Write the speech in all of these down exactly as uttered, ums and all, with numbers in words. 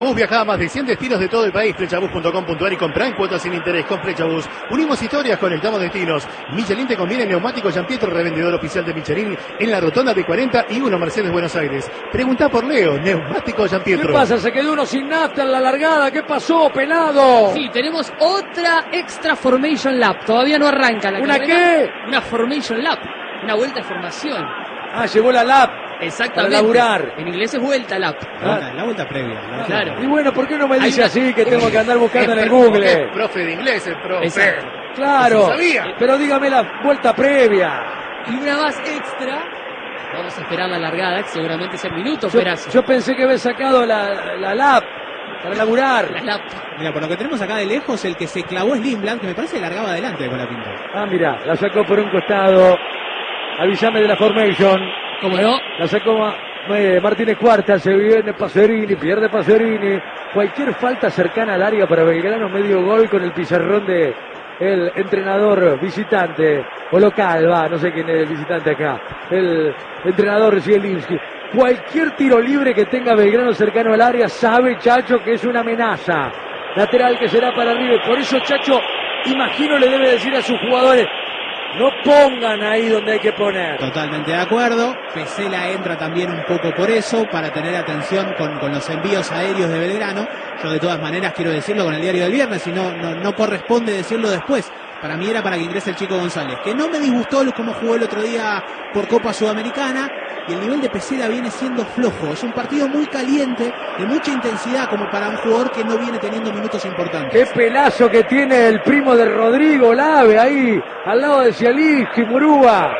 Bus viaja a más de cien destinos de todo el país. Flechabus punto com punto ar y compra en cuotas sin interés con Flechabus. Unimos historias, conectamos destinos. Michelin te conviene. Neumático Giampietro, revendedor oficial de Michelin en la rotonda de cuarenta y uno Mercedes Buenos Aires. Pregunta por Leo, Neumático Giampietro. ¿Qué pasa? Se quedó uno sin nafta en la largada. ¿Qué pasó, pelado? Sí, tenemos otra extra Formation Lap. Todavía no arranca la ¿Una carrera. qué? Una Formation Lap. Una vuelta de formación. Ah, llevó la lap. Exactamente. Para laburar. En inglés es vuelta lap. La vuelta, la vuelta previa. La vuelta Claro. previa. Y bueno, ¿por qué no me Hay dice una- así que tengo que andar buscando en el Es Google? profe de inglés, el profe. Exacto. Claro. Eso sabía. Pero dígame la vuelta previa. Y una más extra. Vamos a esperar la largada, que seguramente sea minutos, Yo, Perazo. yo pensé que había sacado la, la lap para laburar. La lap. Mira, por lo que tenemos acá de lejos, el que se clavó es Lindblad, que me parece que largaba adelante con la pinta. Ah, mira, la sacó por un costado. Avísame de la formation. ¿Cómo no? La sacó Ma- eh, Martínez Cuarta, se viene Pacerini, pierde Pacerini. Cualquier falta cercana al área para Belgrano, medio gol con el pizarrón de el entrenador visitante o local, va, no sé quién es el visitante acá. El entrenador Zielinski. Cualquier tiro libre que tenga Belgrano cercano al área, sabe Chacho que es una amenaza. Lateral que será para River. Por eso Chacho, imagino, le debe decir a sus jugadores: no pongan ahí donde hay que poner. Totalmente de acuerdo. Pesela entra también un poco por eso, para tener atención con, con los envíos aéreos de Belgrano. Yo de todas maneras quiero decirlo con el diario del viernes, y no, no, no corresponde decirlo después. Para mí era para que ingrese el Chico González, que no me disgustó cómo jugó el otro día por Copa Sudamericana, y el nivel de Pesela viene siendo flojo. Es un partido muy caliente, de mucha intensidad, como para un jugador que no viene teniendo minutos importantes. Qué pelazo que tiene el primo de Rodrigo Lave ahí, al lado de Zielinski, Murúa.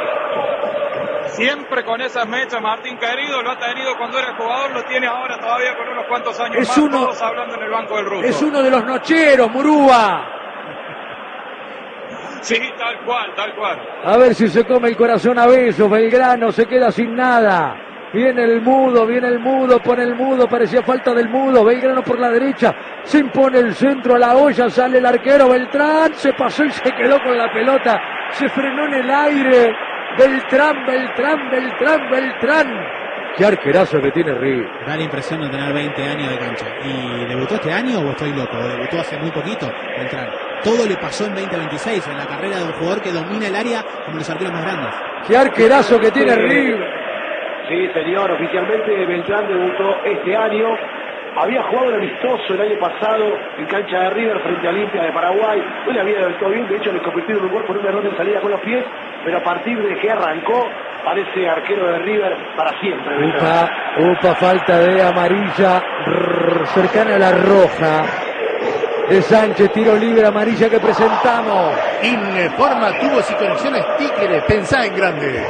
Siempre con esas mechas, Martín querido, lo ha tenido cuando era jugador, lo tiene ahora todavía con unos cuantos años Es más, uno- todos hablando en el banco del ruso. Es uno de los nocheros, Murúa. Sí, tal cual, tal cual. A ver si se come el corazón a besos. Belgrano se queda sin nada. Viene el mudo, viene el mudo, pone el mudo, parecía falta del mudo. Belgrano por la derecha, se impone el centro a la olla, sale el arquero Beltrán, se pasó y se quedó con la pelota, se frenó en el aire. Beltrán, Beltrán, Beltrán, Beltrán. Qué arquerazo que tiene River. Da la impresión de tener veinte años de cancha. ¿Y debutó este año o estoy loco? ¿O debutó hace muy poquito? Beltrán. Todo le pasó en veinte veintiséis, en la carrera de un jugador que domina el área como los arqueros más grandes. Qué arquerazo que tiene River. Sí, señor, oficialmente Beltrán debutó este año. Había jugado el amistoso el año pasado en cancha de River frente a Olimpia de Paraguay. No le había debutado bien, de hecho le convirtió en un gol por un error de salida con los pies, pero a partir de que arrancó, parece arquero de River para siempre. Beltrán. Upa, upa, falta de amarilla rrr, cercana a la roja de Sánchez, tiro libre, amarilla que presentamos. Informa tubos y conexiones Tigre. Pensá en grande.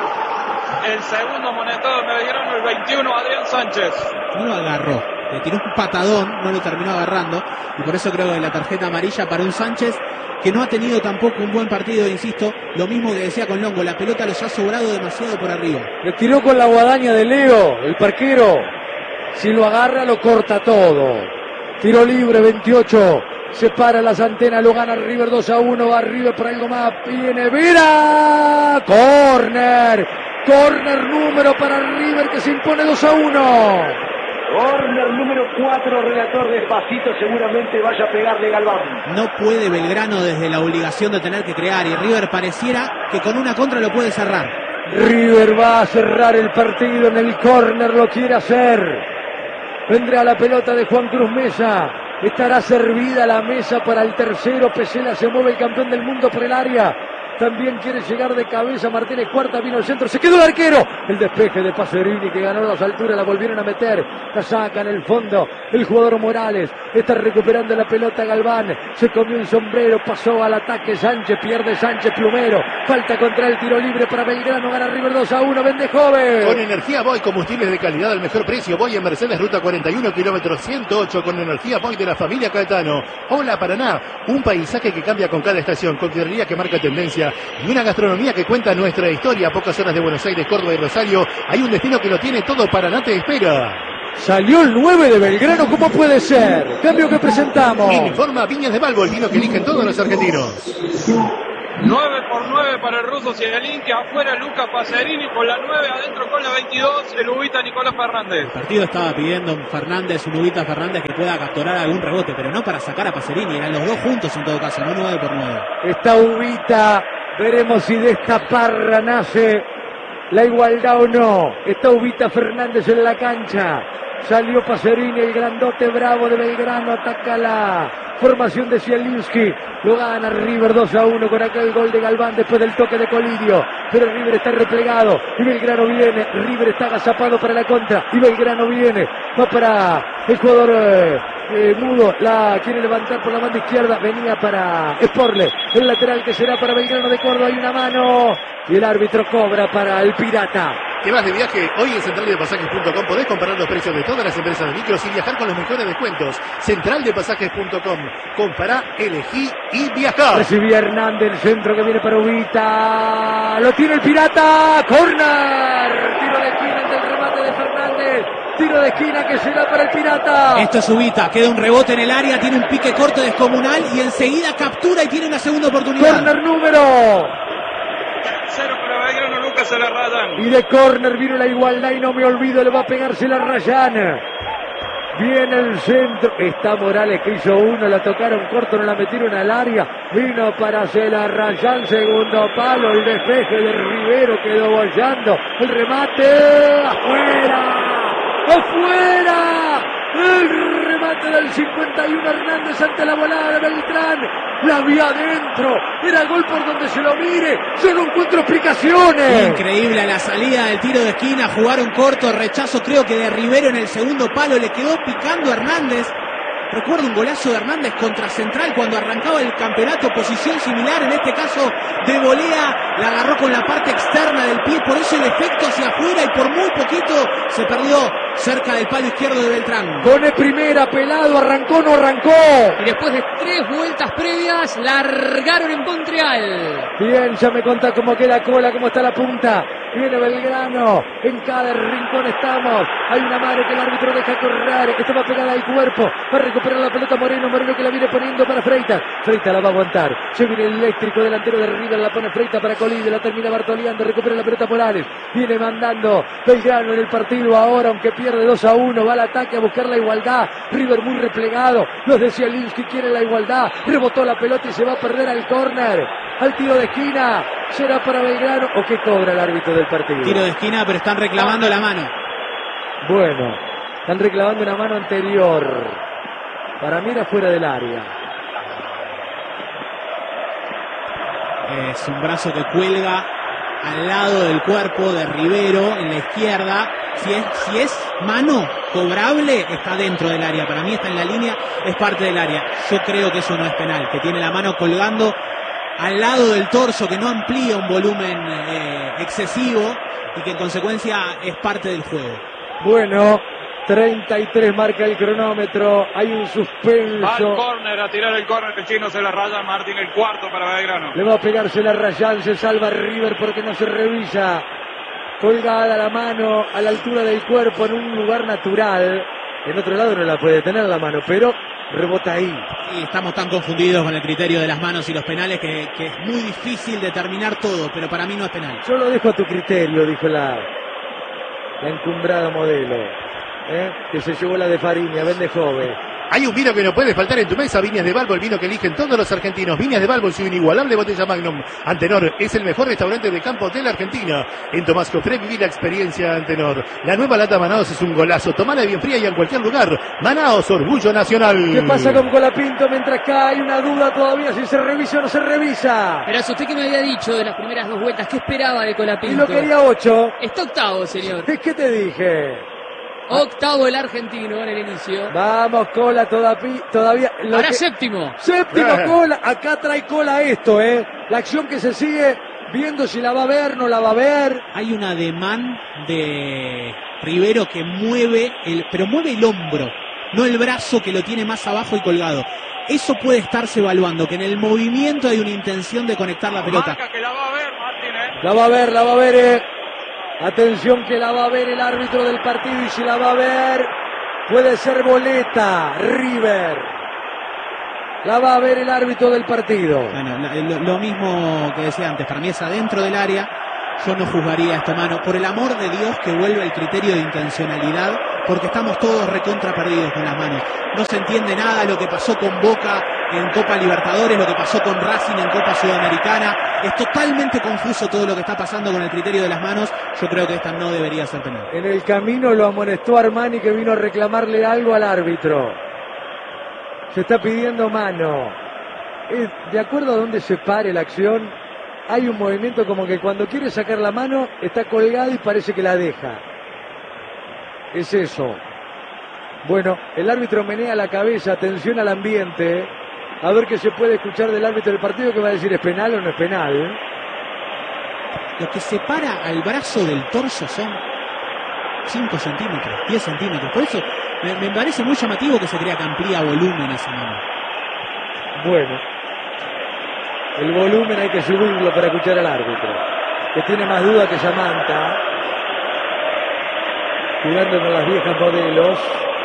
El segundo monetado me dieron el veintiuno, Adrián Sánchez. No lo agarró, le tiró un patadón, no lo terminó agarrando, y por eso creo que la tarjeta amarilla para un Sánchez que no ha tenido tampoco un buen partido, insisto, lo mismo que decía con Longo, la pelota los ha sobrado demasiado por arriba. Le tiró con la guadaña de Leo, el parquero. Si lo agarra, lo corta todo. Tiro libre, veintiocho. Separa las antenas, lo gana River dos a uno. Va River por algo más. Viene Vera. Corner. Corner número para River que se impone dos a uno. Corner número cuatro, relator despacito, seguramente vaya a pegarle Galván. No puede Belgrano desde la obligación de tener que crear, y River pareciera que con una contra lo puede cerrar. River va a cerrar el partido en el córner, lo quiere hacer. Vendrá la pelota de Juan Cruz Mesa. Estará servida la mesa para el tercero. Pesela se mueve, el campeón del mundo, por el área. También quiere llegar de cabeza Martínez Cuarta, vino al centro, se quedó el arquero. El despeje de Pacerini que ganó las alturas, la volvieron a meter. La saca en el fondo el jugador Morales. Está recuperando la pelota Galván. Se comió un sombrero, pasó al ataque Sánchez, pierde Sánchez Plumero. Falta contra el tiro libre para Belgrano, gana River dos a uno, vende joven. Con energía Boy, combustibles de calidad al mejor precio. Boy en Mercedes, ruta cuarenta y uno, kilómetro ciento ocho, con energía Boy de la familia Caetano. Hola Paraná, un paisaje que cambia con cada estación, coctelería que marca tendencia y una gastronomía que cuenta nuestra historia. A pocas horas de Buenos Aires, Córdoba y Rosario, hay un destino que lo tiene todo. Paraná te espera. Salió el nueve de Belgrano, ¿cómo puede ser? Cambio que presentamos. Informa Viñas de Balbo, el vino que eligen todos los argentinos. nueve por nueve para el ruso Zielinski, afuera Luca Pacerini con la nueve, adentro con la veintidós, el ubita Nicolás Fernández. El partido estaba pidiendo Fernández, un ubita Fernández que pueda capturar algún rebote, pero no para sacar a Pacerini, eran los dos juntos en todo caso, no nueve por nueve. Está ubita, veremos si de esta parra nace la igualdad o no. Está ubita Fernández en la cancha. Salió Pacerini, el grandote bravo de Belgrano, ataca la formación de Zielinski, lo gana River dos a uno con aquel gol de Galván después del toque de Colidio, pero River está replegado y Belgrano viene, River está agazapado para la contra y Belgrano viene, va para el jugador eh, eh, Mudo, la quiere levantar por la banda izquierda, venía para Sporle, el lateral que será para Belgrano de Córdoba, hay una mano y el árbitro cobra para el Pirata. ¿Qué más de viaje? Hoy en central de pasajes punto com podés comparar los precios de todas las empresas de micros y viajar con los mejores descuentos. central de pasajes punto com. Compará, elegí y viajar. Recibía Hernández, el centro que viene para Ubita. Lo tiene el Pirata. ¡Corner! Tiro de esquina ante el remate de Fernández. Tiro de esquina que será para el Pirata. Esto es Ubita. Queda un rebote en el área. Tiene un pique corto descomunal y enseguida captura y tiene una segunda oportunidad. Corner número. Cero para Belgrano, Lucas se la rayan. Y de córner vino la igualdad y no me olvido, le va a pegarse la Rayana. Viene el centro, está Morales que hizo uno, la tocaron corto, no la metieron al área, vino para hacer la Rayán, segundo palo, el despeje de Rivero quedó bollando, el remate, afuera, afuera, el remate del cincuenta y uno Hernández ante la volada de Beltrán, la vi adentro, era gol por donde se lo mire, yo no encuentro explicaciones. Increíble la salida del tiro de esquina, jugaron corto, rechazo creo que de Rivero en el segundo palo, le quedó picando a Hernández. Recuerdo un golazo de Hernández contra Central cuando arrancaba el campeonato, posición similar, en este caso de volea, la agarró con la parte externa del pie, por eso el efecto hacia afuera y por muy poquito se perdió cerca del palo izquierdo de Beltrán. Pone primera, Pelado, arrancó, no arrancó. Y después de tres vueltas previas, largaron en Montreal. Bien, ya me contá cómo queda cola, cómo está la punta. Viene Belgrano, en cada rincón estamos. Hay una mano que el árbitro deja correr, estaba pegada al cuerpo. Va a recuperar la pelota Moreno, Moreno que la viene poniendo para Freitas. Freitas la va a aguantar. Se viene el eléctrico delantero de River, la pone Freitas para Colide, la termina Bartoleando, recupera la pelota Morales. Viene mandando Belgrano en el partido ahora, aunque pierde dos a uno, va al ataque a buscar la igualdad. River muy replegado, los de Zielinski quieren la igualdad. Rebotó la pelota y se va a perder al córner. Al tiro de esquina, será para Belgrano. ¿O qué cobra el árbitro del partido? Tiro de esquina, pero están reclamando la mano. Bueno, están reclamando una mano anterior. Para mí era fuera del área. Es un brazo que cuelga al lado del cuerpo de Rivero en la izquierda. Si es, si es mano cobrable, está dentro del área. Para mí está en la línea, es parte del área. Yo creo que eso no es penal, que tiene la mano colgando al lado del torso, que no amplía un volumen eh, excesivo y que en consecuencia es parte del juego. Bueno, treinta y tres marca el cronómetro, hay un suspenso. Va al córner, a tirar el córner, que el chino se la raya, Martín, el cuarto para Belgrano. Le va a pegarse la Rayán, se salva River porque no se revisa. Colgada la mano a la altura del cuerpo en un lugar natural. En otro lado no la puede tener la mano, pero rebota ahí. Y estamos tan confundidos con el criterio de las manos y los penales que, que es muy difícil determinar todo, pero para mí no es penal. Yo lo dejo a tu criterio, dijo la, la encumbrada modelo, ¿eh? Que se llevó la de Fariña, vende joven. Hay un vino que no puede faltar en tu mesa, Viñas de Balbo, el vino que eligen todos los argentinos. Viñas de Balbo, su inigualable botella Magnum. Antenor es el mejor restaurante de campo de la Argentina. En Tomás Cofré viví la experiencia Antenor. La nueva lata Manaos es un golazo. Tomala bien fría y en cualquier lugar. Manaos, orgullo nacional. ¿Qué pasa con Colapinto? Mientras acá hay una duda todavía si se revisa o no se revisa. Pero usted que me había dicho de las primeras dos vueltas, ¿qué esperaba de Colapinto? Y lo quería ocho. Está octavo, señor. ¿Qué te dije? Octavo el argentino en el inicio. Vamos, Cola, todavía... todavía Ahora que... séptimo. Séptimo, Cola. Acá trae Cola esto, ¿eh? La acción que se sigue viendo si la va a ver, no la va a ver. Hay un ademán de Rivero que mueve, el, pero mueve el hombro, no el brazo que lo tiene más abajo y colgado. Eso puede estarse evaluando, que en el movimiento hay una intención de conectar la pelota. Marca que la va a ver, Martín, ¿eh? La va a ver, la va a ver, eh. Atención que la va a ver el árbitro del partido y si la va a ver puede ser boleta, River. La va a ver el árbitro del partido. Bueno, lo, lo mismo que decía antes, para mí es adentro del área. Yo no juzgaría esta mano. Por el amor de Dios, que vuelva el criterio de intencionalidad, porque estamos todos recontra perdidos con las manos. No se entiende nada lo que pasó con Boca en Copa Libertadores, lo que pasó con Racing en Copa Sudamericana. Es totalmente confuso todo lo que está pasando con el criterio de las manos. Yo creo que esta no debería ser penal. En el camino lo amonestó Armani, que vino a reclamarle algo al árbitro. Se está pidiendo mano. De acuerdo a dónde se pare la acción, hay un movimiento como que cuando quiere sacar la mano está colgado y parece que la deja. Es eso. Bueno, el árbitro menea la cabeza, atención al ambiente. A ver qué se puede escuchar del árbitro del partido, que va a decir es penal o no es penal. Lo que separa al brazo del torso son cinco centímetros, diez centímetros. Por eso me, me parece muy llamativo que se crea que amplía volumen esa mano. Bueno, el volumen hay que subirlo para escuchar al árbitro, que tiene más duda que Samantha, jugando con las viejas modelos.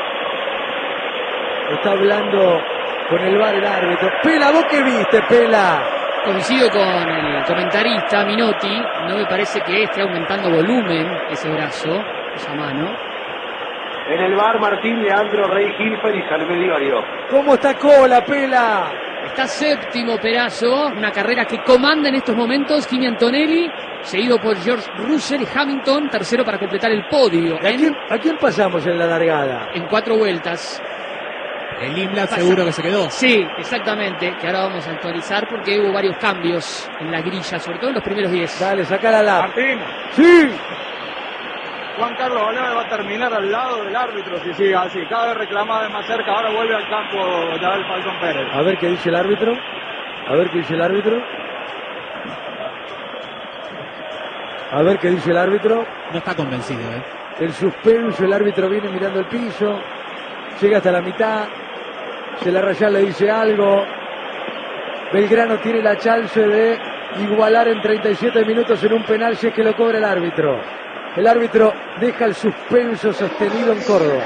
Está hablando con el V A R el árbitro. Pela, ¿vos qué viste, Pela? Coincido con el comentarista Minotti, no me parece que esté aumentando volumen ese brazo, esa mano. En el V A R, Martín, Leandro, Rey, Gilfer y Salomé Diorio. ¿Cómo está Cola, Pela? Está séptimo Perazo, una carrera que comanda en estos momentos Kimi Antonelli, seguido por George Russell y Hamilton, tercero para completar el podio. ¿A quién, ¿A quién pasamos en la largada? En cuatro vueltas. El Imlat seguro que se quedó. Sí, exactamente, que ahora vamos a actualizar porque hubo varios cambios en la grilla, sobre todo en los primeros diez. Dale, saca la lap. Martín. Sí. Juan Carlos Olave va a terminar al lado del árbitro si sigue así. Cada vez reclama de más cerca, ahora vuelve al campo ya el Falcón Pérez. A ver qué dice el árbitro. A ver qué dice el árbitro. A ver qué dice el árbitro. No está convencido, ¿eh? El suspenso, el árbitro viene mirando el piso. Llega hasta la mitad. Se la Rayal le dice algo. Belgrano tiene la chance de igualar en treinta y siete minutos en un penal si es que lo cobra el árbitro. El árbitro deja el suspenso sostenido en Córdoba.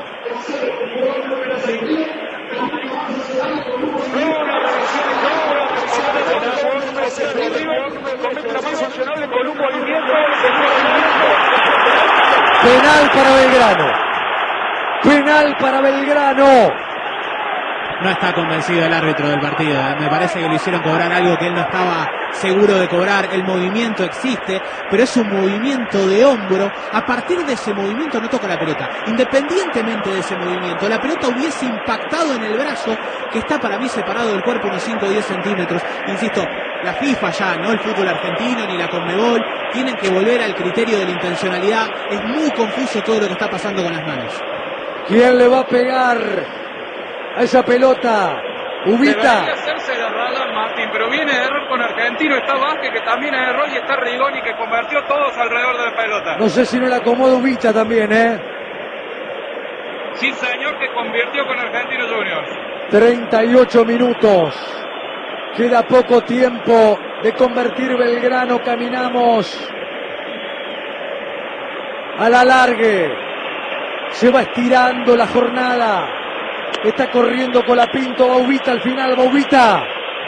Penal para Belgrano. Penal para Belgrano. No está convencido el árbitro del partido, ¿eh? Me parece que lo hicieron cobrar algo que él no estaba seguro de cobrar. El movimiento existe, pero es un movimiento de hombro. A partir de ese movimiento no toca la pelota. Independientemente de ese movimiento, la pelota hubiese impactado en el brazo, que está para mí separado del cuerpo unos cinco o diez centímetros. Insisto, la FIFA ya, no el fútbol argentino ni la Conmebol, tienen que volver al criterio de la intencionalidad. Es muy confuso todo lo que está pasando con las manos. ¿Quién le va a pegar a esa pelota? Ubita. Debería hacerse la raya, Martín, pero viene de error con Argentino. Está Vázquez, que también es error, y está Rigoni, que convirtió todos alrededor de la pelota. No sé si no le acomoda Ubita también, ¿eh? Sí, señor, que convirtió con Argentino Juniors. treinta y ocho minutos. Queda poco tiempo de convertir Belgrano. Caminamos a la largue. Se va estirando la jornada. Está corriendo Colapinto. Va Ubita al final. Va Ubita.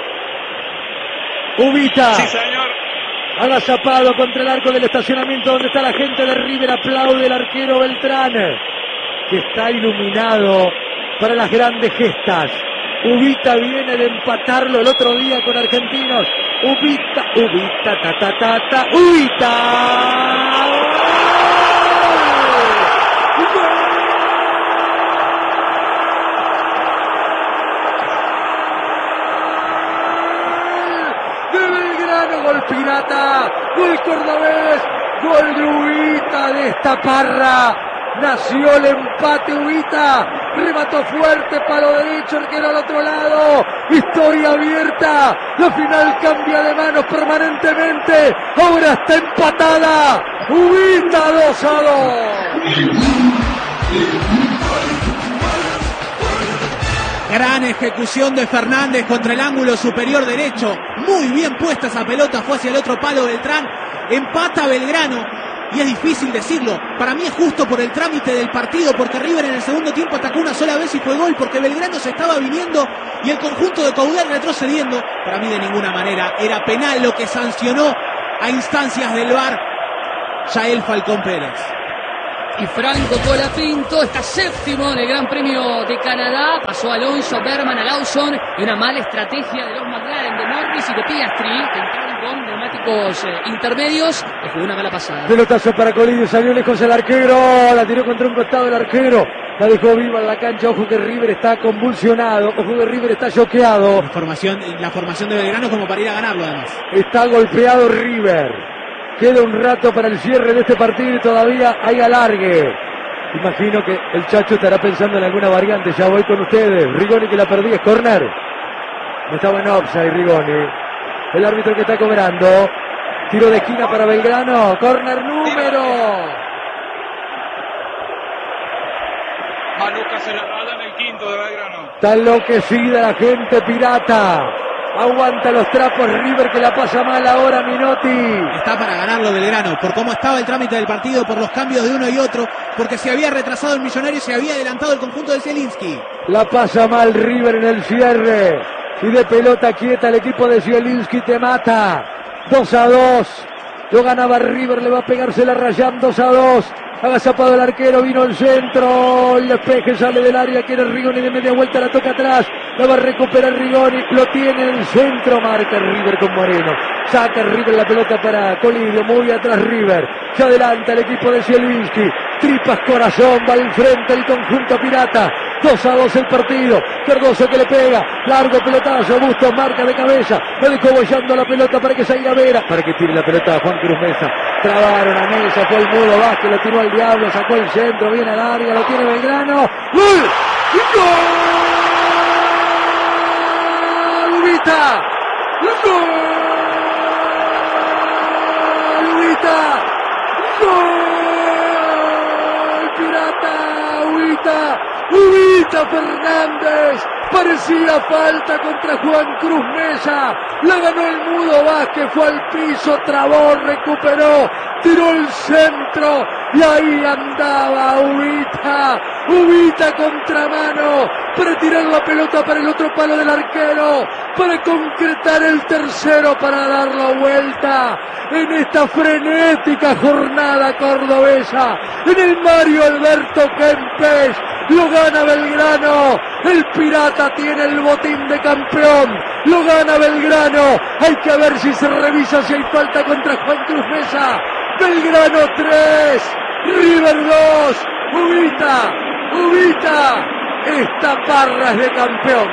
Ubita. Sí, señor. Agazapado contra el arco del estacionamiento donde está la gente de River. Aplaude el arquero Beltrán, que está iluminado para las grandes gestas. Ubita viene de empatarlo el otro día con Argentinos. Ubita, Ubita, ta, ta, ta, ta, Ubita. De Belgrano, gol pirata, gol cordobés, gol de Ubita de esta parra. Nació el empate Ubita, remató fuerte, palo derecho, arquero al otro lado, historia abierta, la final cambia de manos permanentemente, ahora está empatada, Ubita dos a dos. Gran ejecución de Fernández contra el ángulo superior derecho, muy bien puesta esa pelota, fue hacia el otro palo Beltrán, empata Belgrano. y es difícil decirlo. Para mí es justo por el trámite del partido, porque River en el segundo tiempo atacó una sola vez y fue gol, porque Belgrano se estaba viniendo y el conjunto de Coudet retrocediendo. Para mí de ninguna manera era penal lo que sancionó a instancias del V A R Yael Falcón Pérez. Y Franco Colapinto está séptimo en el Gran Premio de Canadá. Pasó Alonso, Berman, a Lawson y una mala estrategia de los McLaren, de Norris y de Piastri, que entraron con neumáticos eh, intermedios. Le jugó una mala pasada. Pelotazo para Colidio, salió lejos el arquero, la tiró contra un costado el arquero, la dejó viva en la cancha. Ojo que River está convulsionado, ojo que River está choqueado. La formación, la formación de Belgrano como para ir a ganarlo además. Está golpeado River. Queda un rato para el cierre de este partido y todavía hay alargue. Imagino que el Chacho estará pensando en alguna variante. Ya voy con ustedes. Rigoni que la perdí, es córner. No estaba en offside Rigoni. El árbitro que está cobrando. Tiro de esquina para Belgrano. Córner número. Maluca se la raya en el quinto de Belgrano. Está enloquecida la gente pirata. Aguanta los trapos River, que la pasa mal ahora Minotti. Está para ganarlo Belgrano, por cómo estaba el trámite del partido, por los cambios de uno y otro, porque se había retrasado el Millonario y se había adelantado el conjunto de Zielinski. La pasa mal River en el cierre. Y de pelota quieta el equipo de Zielinski te mata. dos a dos. Lo ganaba River, le va a pegarse la Rayán. dos a dos. Agazapado el arquero, vino el centro, el despeje sale del área, quiere Rigoni de media vuelta, la toca atrás, la va a recuperar Rigoni, lo tiene en el centro, marca River con Moreno, saca River la pelota para Colidio, muy atrás River, se adelanta el equipo de Zielinski, tripas corazón, va al frente el conjunto pirata, dos a dos el partido, Cardoso que le pega, largo pelotazo, Bustos marca de cabeza, lo dejó bollando la pelota para que salga Vera, para que tire la pelota a Juan Cruz Mesa, trabaron a Mesa, fue el Mudo Vázquez, lo tiró al diablo, sacó el centro, viene al área, lo tiene Belgrano, ¡gol! ¡Gol! ¡Ubita! ¡Gol! ¡Ubita! ¡Gol! ¡Pirata! ¡Ubita! ¡Ubita Fernández! Parecía falta contra Juan Cruz Mesa. La ganó el Mudo Vázquez, fue al piso, trabó, recuperó, tiró el centro y ahí andaba Ubita. Ubita contramano para tirar la pelota para el otro palo del arquero, para concretar el tercero, para dar la vuelta en esta frenética jornada cordobesa. En el Mario Alberto Kempes lo gana Belgrano. El Pirata tiene el botín de campeón. Lo gana Belgrano. Hay que ver si se revisa si hay falta contra Juan Cruz Mesa. Belgrano tres, River dos. Ubita, Ubita. Esta parra es de campeón.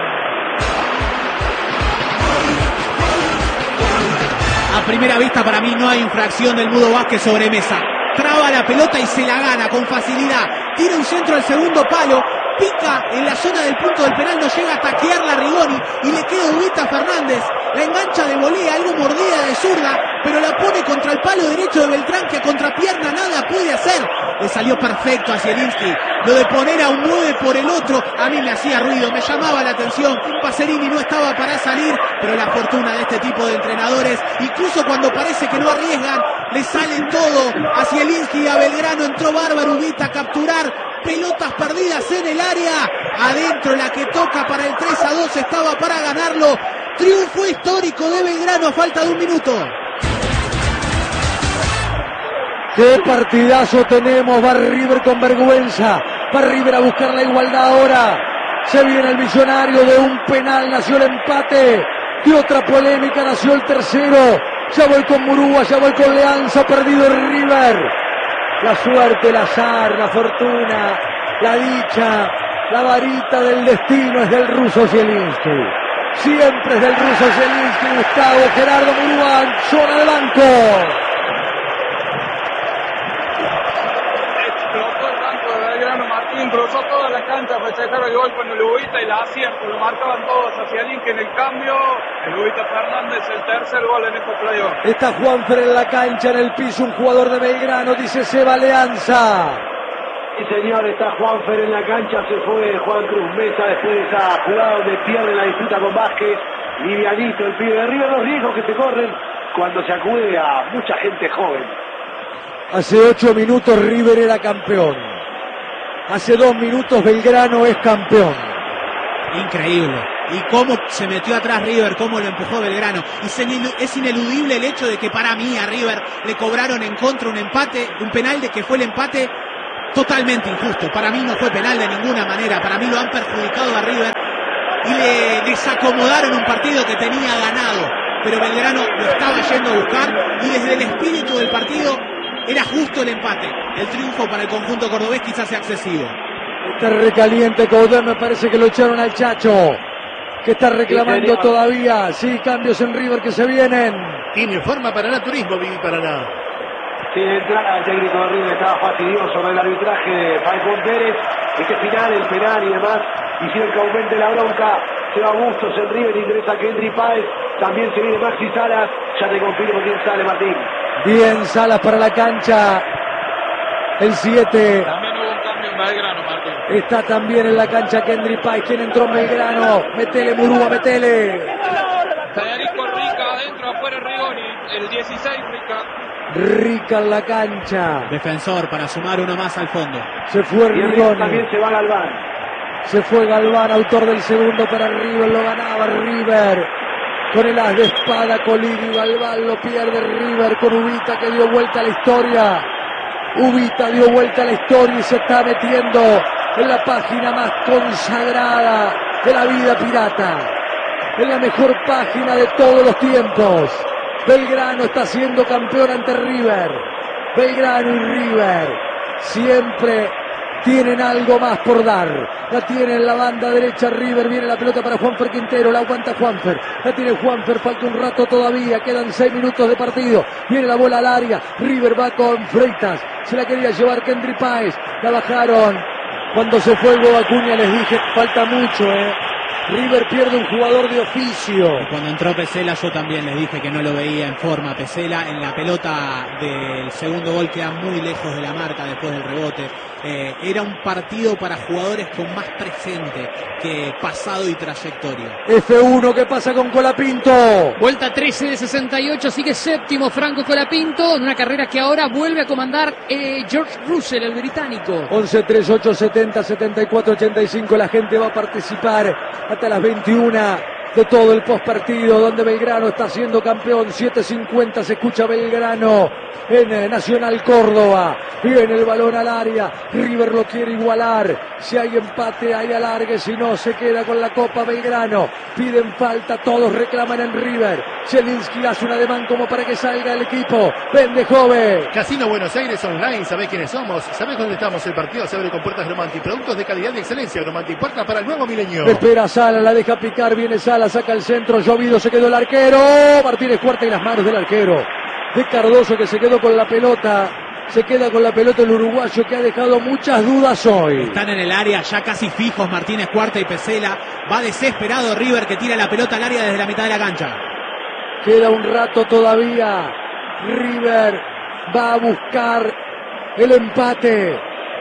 A primera vista para mí no hay infracción del Mudo Vázquez sobre Mesa. Traba la pelota y se la gana con facilidad. Tira un centro al segundo palo. Pica en la zona del punto del penal, no llega a taquearla a Rigoni y le queda Ubita Fernández. La engancha de volea, algo mordida de zurda, pero la pone contra el palo derecho de Beltrán, que a contrapierna nada puede hacer. Le salió perfecto a Zielinski. Lo de poner a un nueve por el otro, a mí me hacía ruido, me llamaba la atención. Pacerini no estaba para salir, pero la fortuna de este tipo de entrenadores, incluso cuando parece que no arriesgan, le salen todo a Zielinski y a Belgrano. Entró bárbaro Ubita a capturar pelotas perdidas en el área, adentro la que toca para el tres a dos, estaba para ganarlo. Triunfo histórico de Belgrano a falta de un minuto. ¡Qué partidazo tenemos! Va River con vergüenza, va River a buscar la igualdad ahora. Se viene el Millonario, de un penal nació el empate, de otra polémica nació el tercero. Ya voy con Murúa, ya voy con Leanza, perdido el River. La suerte, el azar, la fortuna, la dicha, la varita del destino es del ruso Zielinski. Siempre es del ruso Zielinski. Gustavo Gerardo Murúa, zona de banco. Explotó el banco de Belgrano. Martín cruzó toda la cancha a festejar el gol con el Ubita y la acierto. Lo marcaban todos hacia Zielinski. En el cambio, el Ubita Fernández, el tercer gol en este playoff. Está Juanfer en la cancha, en el piso, un jugador de Belgrano, dice Seba Leanza. Sí, señor, está Juanfer en la cancha, se fue Juan Cruz Mesa después de esa jugada donde pierde la disputa con Vázquez. Livianito el pibe de River, los riesgos que se corren cuando se acude a mucha gente joven. Hace ocho minutos River era campeón. Hace dos minutos Belgrano es campeón. Increíble. Y cómo se metió atrás River, cómo lo empujó Belgrano. Y se, es ineludible el hecho de que para mí a River le cobraron en contra un empate, un penal de que fue el empate totalmente injusto. Para mí no fue penal de ninguna manera. Para mí lo han perjudicado a River y le desacomodaron un partido que tenía ganado. Pero Belgrano lo estaba yendo a buscar y desde el espíritu del partido era justo el empate. El triunfo para el conjunto cordobés quizás sea excesivo. Está recaliente Coudet, me parece que lo echaron al Chacho, que está reclamando todavía. Sí, cambios en River que se vienen. Tiene forma Paraná Turismo, Vivi Paraná. Sí, de entrada el técnico de River estaba fastidioso con el arbitraje de Falcón Pérez. Este final, el penal y demás, hicieron que aumente la bronca. Se va Bustos en River, ingresa Kendry Páez. También se viene Maxi Salas. Ya te confirmo quién sale, Martín. Bien, Salas para la cancha. El siete. También hubo un cambio en Belgrano, Martín. Está también en la cancha Kendry Páez. ¿Quién entró en Belgrano? Metele, Murúa, metele. Federico Rica adentro, afuera Rigoni. El dieciséis Rica. Rica en la cancha. Defensor para sumar uno más al fondo. Se fue Rigoni. También se va Galván. Se fue Galván, autor del segundo para River. Lo ganaba River. Con el as de espada, Colidio Galván lo pierde River con Ubita, que dio vuelta a la historia. Ubita dio vuelta a la historia y se está metiendo en la página más consagrada de la vida pirata. En la mejor página de todos los tiempos. Belgrano está siendo campeón ante River. Belgrano y River siempre tienen algo más por dar. La tiene en la banda derecha River. Viene la pelota para Juanfer Quintero. La aguanta Juanfer. La tiene Juanfer. Falta un rato todavía. Quedan seis minutos de partido. Viene la bola al área. River va con Freitas. Se la quería llevar Kendry Páez. La bajaron. Cuando se fue Hugo Acuña les dije, falta mucho, eh. River pierde un jugador de oficio. Y cuando entró Pesela yo también les dije que no lo veía en forma. Pesela en la pelota del segundo gol queda muy lejos de la marca después del rebote. Eh, era un partido para jugadores con más presente que pasado y trayectoria. F uno, ¿qué pasa con Colapinto? Vuelta trece de sesenta y ocho, sigue séptimo Franco Colapinto en una carrera que ahora vuelve a comandar eh, George Russell, el británico. once, treinta y ocho, setenta, setenta y cuatro, ochenta y cinco. La gente va a participar hasta las veintiuna de todo el postpartido, donde Belgrano está siendo campeón. Siete cincuenta se escucha Belgrano en Nacional Córdoba. Viene el balón al área. River lo quiere igualar. Si hay empate, hay alargue. Si no, se queda con la Copa Belgrano. Piden falta, todos reclaman en River. Zielinski hace un ademán como para que salga el equipo. Vende joven. Casino Buenos Aires Online, ¿sabés quiénes somos? ¿Sabés dónde estamos? El partido se abre con puertas Gromanti. Productos de calidad y excelencia. Gromanti, puertas para el nuevo milenio. Espera Sala, la deja picar. Viene Sala, saca el centro. Llovido, se quedó el arquero. Martínez Cuarta y las manos del arquero de Cardoso, que se quedó con la pelota. Se queda con la pelota el uruguayo, que ha dejado muchas dudas hoy. Están en el área ya casi fijos Martínez Cuarta y Pesela. Va desesperado River, que tira la pelota al área desde la mitad de la cancha. Queda un rato todavía. River va a buscar el empate.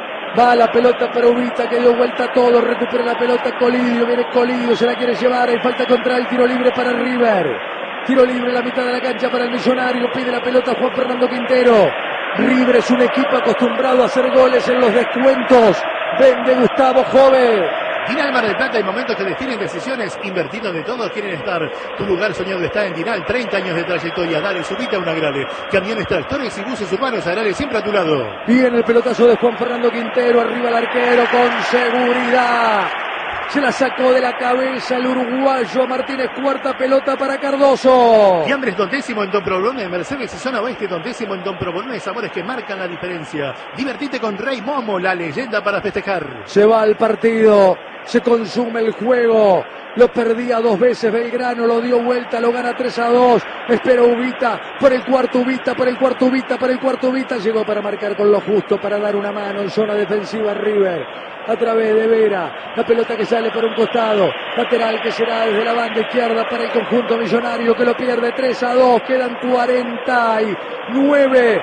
Va la pelota para Ubita, que dio vuelta a todo. Recupera la pelota Colidio. Viene Colidio, se la quiere llevar. Hay falta contra el tiro libre para River. Tiro libre en la mitad de la cancha para el Millonario. Pide la pelota Juan Fernando Quintero. River es un equipo acostumbrado a hacer goles en los descuentos. Vende Gustavo Jove. Dinal Mar del Plata, hay momentos que definen decisiones. Invertir donde todos quieren estar. Tu lugar soñado está en Dinal. treinta años de trayectoria. Dale, subite a una grade. Camiones, tractores y buses urbanos. Agrade siempre a tu lado. Viene el pelotazo de Juan Fernando Quintero. Arriba el arquero con seguridad. Se la sacó de la cabeza el uruguayo Martínez Cuarta. Pelota para Cardoso. Fiambres Don Décimo en Don Provolone, Mercedes y Zona Oeste. Don Décimo en Don Provolone, sabores que marcan la diferencia. Divertite con Rey Momo, la leyenda para festejar. Se va al partido, se consume el juego. Lo perdía dos veces Belgrano, lo dio vuelta, lo gana tres a dos. Espera Ubita, por el cuarto Ubita, por el cuarto Ubita, por el cuarto Ubita. Llegó para marcar con lo justo, para dar una mano en zona defensiva River. A través de Vera, la pelota que sale por un costado, lateral que será desde la banda izquierda para el conjunto millonario, que lo pierde tres a dos. Quedan cuarenta y nueve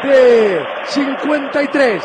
de cincuenta y tres.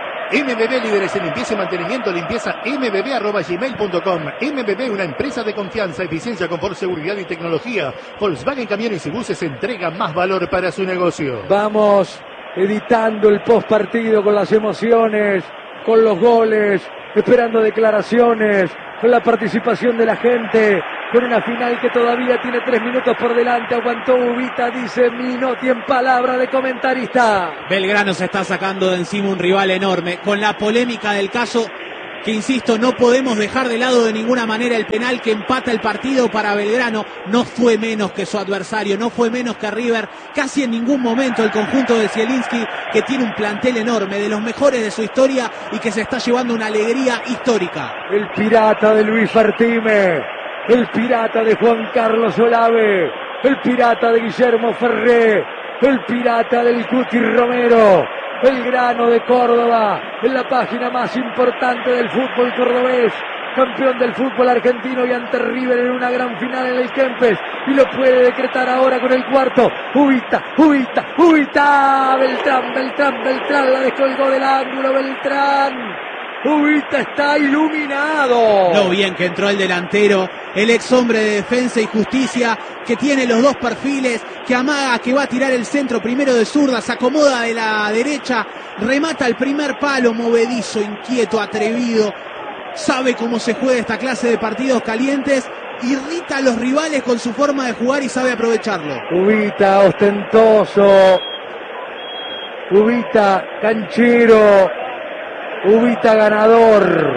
M B B, líderes en limpieza y mantenimiento, limpieza m b b arroba gmail punto com. M B B, una empresa de confianza, eficiencia, confort, seguridad y tecnología. Volkswagen Camiones y Buses entrega más valor para su negocio. Vamos editando el post partido con las emociones, con los goles, esperando declaraciones, con la participación de la gente, con una final que todavía tiene tres minutos por delante. Aguantó Ubita, dice Minotti en palabra de comentarista. Belgrano se está sacando de encima un rival enorme, con la polémica del caso, que insisto, no podemos dejar de lado de ninguna manera el penal que empata el partido para Belgrano. No fue menos que su adversario, no fue menos que River, casi en ningún momento el conjunto de Zielinski, que tiene un plantel enorme, de los mejores de su historia y que se está llevando una alegría histórica. El pirata de Luis Fartime, el pirata de Juan Carlos Olave, el pirata de Guillermo Ferré, el pirata del Cuti Romero. Belgrano de Córdoba, en la página más importante del fútbol cordobés, campeón del fútbol argentino y ante River en una gran final en el Kempes, y lo puede decretar ahora con el cuarto. Ubita, Ubita, Ubita, Beltrán, Beltrán, Beltrán, la descolgó del ángulo, Beltrán. Ubita está iluminado. Lo bien que entró el delantero, el ex hombre de Defensa y Justicia, que tiene los dos perfiles, que amaga, que va a tirar el centro primero de zurda, se acomoda de la derecha, remata el primer palo, movedizo, inquieto, atrevido, sabe cómo se juega esta clase de partidos calientes, irrita a los rivales con su forma de jugar y sabe aprovecharlo. Ubita ostentoso, Ubita canchero, Ubita ganador,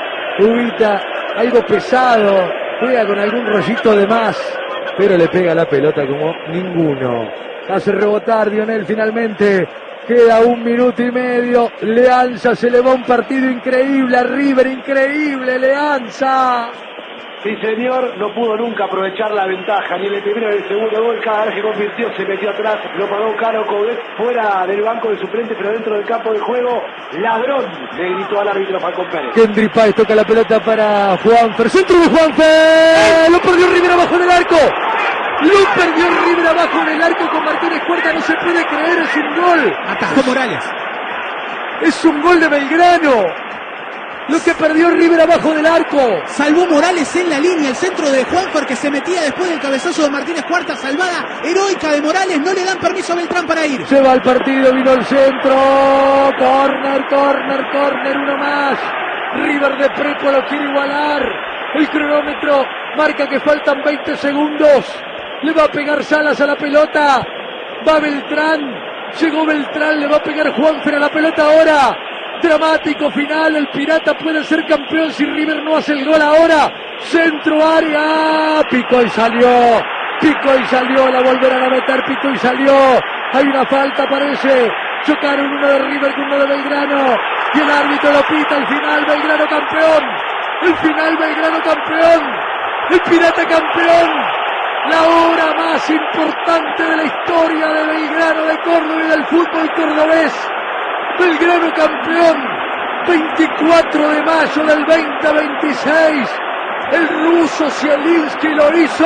Ubita algo pesado, juega con algún rollito de más, pero le pega la pelota como ninguno. Hace rebotar Dionel finalmente. Queda un minuto y medio. Leanza se le va un partido increíble a River, increíble Leanza. Sí, señor, no pudo nunca aprovechar la ventaja, ni en el primero ni en el segundo gol. Cada vez que convirtió se metió atrás, lo pagó caro Coudet fuera del banco de suplentes, pero dentro del campo de juego. Ladrón, le gritó al árbitro Falcón Pérez. Kendry Páez toca la pelota para Juanfer, centro de Juanfer, lo perdió River abajo del arco. Lo perdió River abajo en el arco con Martínez Cuarta, no se puede creer, es un gol. Atajó Morales. Es un gol de Belgrano. Lo que perdió River abajo del arco. Salvó Morales en la línea, el centro de Juanfer que se metía después del cabezazo de Martínez Cuarta, salvada heroica de Morales, no le dan permiso a Beltrán para ir. Se va al partido, vino el centro, corner, corner, corner, uno más. River de Prepo lo quiere igualar. El cronómetro marca que faltan veinte segundos. Le va a pegar Salas a la pelota. Va Beltrán. Llegó Beltrán, le va a pegar Juanfer a la pelota ahora. Dramático final, el Pirata puede ser campeón si River no hace el gol ahora. Centro área, picó y salió. Picó y salió, la volverán a meter, picó y salió. Hay una falta parece. Chocaron uno de River con uno de Belgrano. Y el árbitro lo pita, el final Belgrano campeón. El final Belgrano campeón. El Pirata campeón. La hora más importante de la historia de Belgrano, de Córdoba y del fútbol cordobés. Belgrano campeón, veinticuatro de mayo del veinte veintiséis. El ruso Zielinski lo hizo.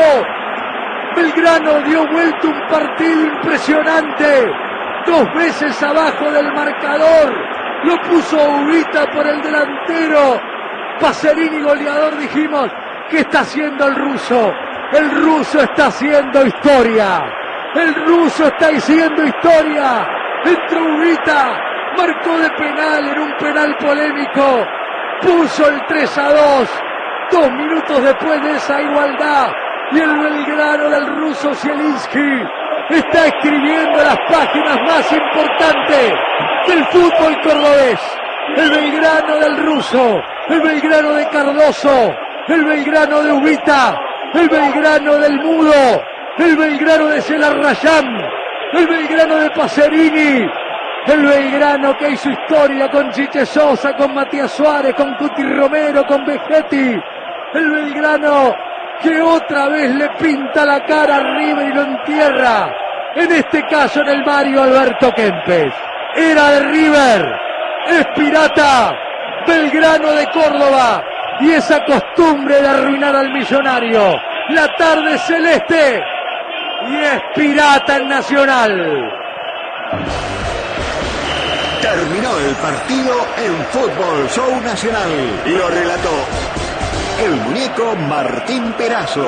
Belgrano dio vuelta un partido impresionante. Dos veces abajo del marcador. Lo puso Ubita por el delantero. Pacerini goleador, dijimos. ¿Qué está haciendo el ruso? El ruso está haciendo historia. El ruso está haciendo historia. Entró Ubita. Marcó de penal en un penal polémico. Puso el tres a dos. Dos minutos después de esa igualdad. Y el Belgrano del ruso Zielinski está escribiendo las páginas más importantes del fútbol cordobés. El Belgrano del ruso. El Belgrano de Cardoso. El Belgrano de Ubita. El Belgrano del Mudo. El Belgrano de Celarrayán. El Belgrano de Pacerini. El Belgrano que hizo historia con Chiche Sosa, con Matías Suárez, con Cuti Romero, con Vegetti. El Belgrano que otra vez le pinta la cara a River y lo entierra. En este caso en el Mario Alberto Kempes. Era de River, es Pirata, Belgrano de Córdoba. Y esa costumbre de arruinar al millonario. La tarde celeste y es Pirata en Nacional. Terminó el partido en Fútbol Show Nacional. Lo relató el muñeco Martín Perazo.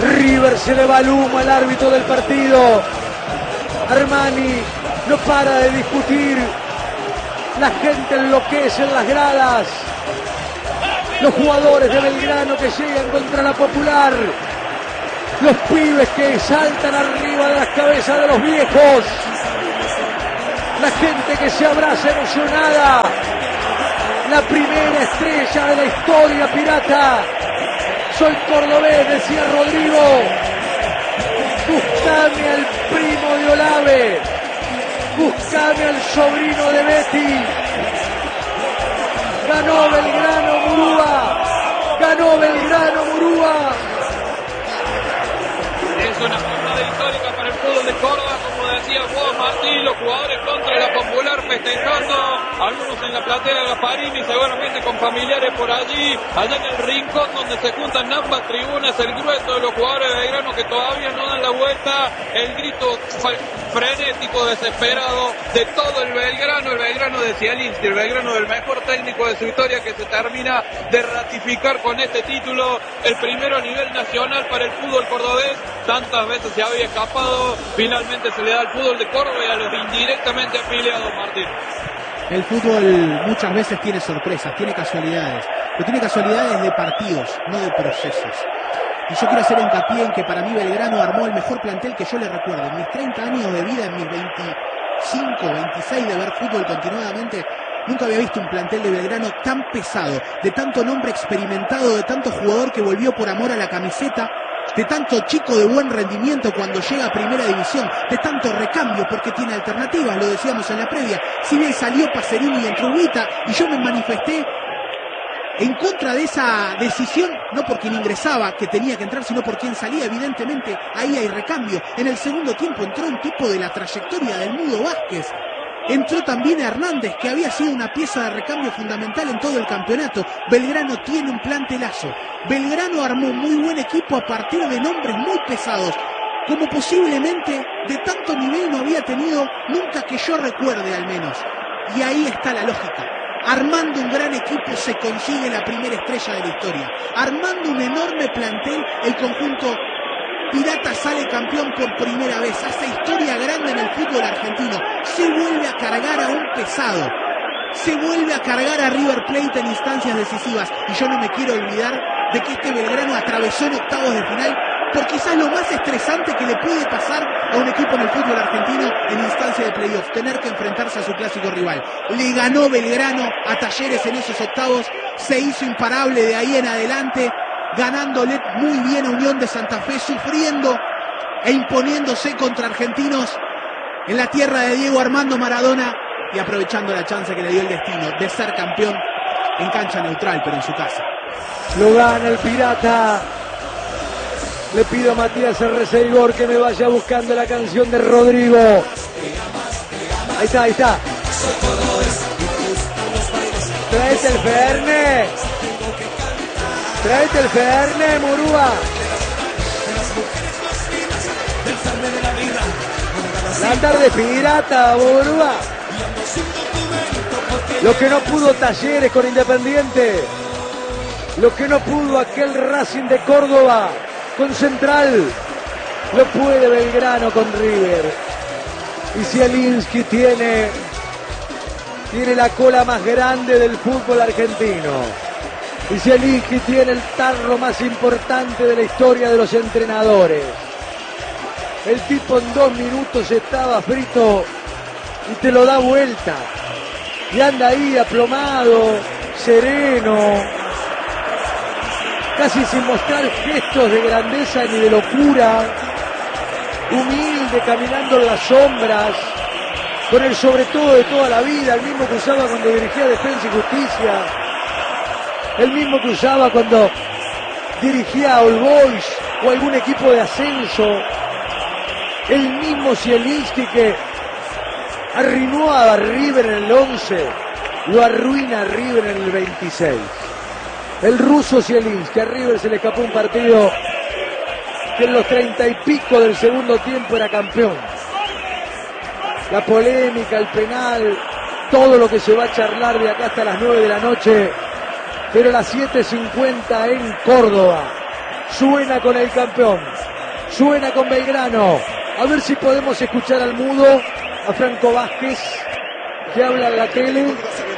River se le va el humo al árbitro del partido. Armani no para de discutir. La gente enloquece en las gradas. Los jugadores de Belgrano que llegan contra la Popular. Los pibes que saltan arriba de las cabezas de los viejos. La gente que se abraza emocionada. La primera estrella de la historia pirata. Soy cordobés, decía Rodrigo. Buscame al primo de Olave. Buscame al sobrino de Betty. Ganó Belgrano Murúa. Ganó Belgrano Murúa. Es una jornada histórica para el fútbol de Córdoba, como decía Juan Martín, los jugadores contra la Popular festejando, algunos en la platea de Gasparini, seguramente con familiares por allí, allá en el rincón donde se juntan ambas tribunas, el grueso de los jugadores de Belgrano que todavía no dan la vuelta, el grito frenético, desesperado de todo el Belgrano, el Belgrano de Zielinski, el Belgrano del mejor técnico de su historia que se termina de ratificar con este título, el primero a nivel nacional para el fútbol cordobés. Tantas veces se había escapado, finalmente se le da al fútbol de Córdoba y a los indirectamente afiliados, Martín. El fútbol muchas veces tiene sorpresas, tiene casualidades, pero tiene casualidades de partidos, no de procesos. Y yo quiero hacer hincapié en que para mí Belgrano armó el mejor plantel que yo le recuerdo. En mis treinta años de vida, en mis veinticinco, veintiséis de ver fútbol continuadamente, nunca había visto un plantel de Belgrano tan pesado, de tanto nombre experimentado, de tanto jugador que volvió por amor a la camiseta, de tanto chico de buen rendimiento cuando llega a primera división, de tanto recambio porque tiene alternativas, lo decíamos en la previa. Si bien salió Pacerini y entró Huita, y yo me manifesté en contra de esa decisión, no por quien ingresaba, que tenía que entrar, sino por quien salía. Evidentemente ahí hay recambio. En el segundo tiempo entró un tipo de la trayectoria del Mudo Vázquez. Entró también Hernández, que había sido una pieza de recambio fundamental en todo el campeonato. Belgrano tiene un plantelazo. Belgrano armó un muy buen equipo a partir de nombres muy pesados, como posiblemente de tanto nivel no había tenido nunca que yo recuerde al menos. Y ahí está la lógica. Armando un gran equipo se consigue la primera estrella de la historia. Armando un enorme plantel, el conjunto pirata sale campeón por primera vez. Hace historia grande en el fútbol argentino. Se vuelve a cargar a un pesado. Se vuelve a cargar a River Plate en instancias decisivas. Y yo no me quiero olvidar de que este Belgrano atravesó en octavos de final por quizás lo más estresante que le puede pasar a un equipo en el fútbol argentino en instancia de playoff, tener que enfrentarse a su clásico rival. Le ganó Belgrano a Talleres en esos octavos, se hizo imparable de ahí en adelante, ganándole muy bien a Unión de Santa Fe, sufriendo e imponiéndose contra Argentinos en la tierra de Diego Armando Maradona y aprovechando la chance que le dio el destino de ser campeón en cancha neutral, pero en su casa. Lo gana el Pirata. Le pido a Matías R C Igor que me vaya buscando la canción de Rodrigo. Ahí está, ahí está. Traete el Ferne. Traete el Ferne, Murúa. La tarde pirata, Murúa. Lo que no pudo Talleres con Independiente. Lo que no pudo aquel Racing de Córdoba con Central, lo puede Belgrano con River. Y Zielinski tiene, tiene la cola más grande del fútbol argentino. Y Zielinski tiene el tarro más importante de la historia de los entrenadores. El tipo en dos minutos estaba frito y te lo da vuelta. Y anda ahí aplomado, sereno, casi sin mostrar gestos de grandeza ni de locura, humilde, caminando en las sombras, con el sobre todo de toda la vida, el mismo que usaba cuando dirigía Defensa y Justicia, el mismo que usaba cuando dirigía a All Boys o algún equipo de ascenso, el mismo Zielinski que arruinó a River en el once, lo arruina a River en el veintiséis. El ruso Zielinski, a River se le escapó un partido que en los treinta y pico del segundo tiempo era campeón. La polémica, el penal, todo lo que se va a charlar de acá hasta las nueve de la noche, pero a las siete cincuenta en Córdoba suena con el campeón, suena con Belgrano. A ver si podemos escuchar al mudo, a Franco Vázquez, que habla en la tele. Eh,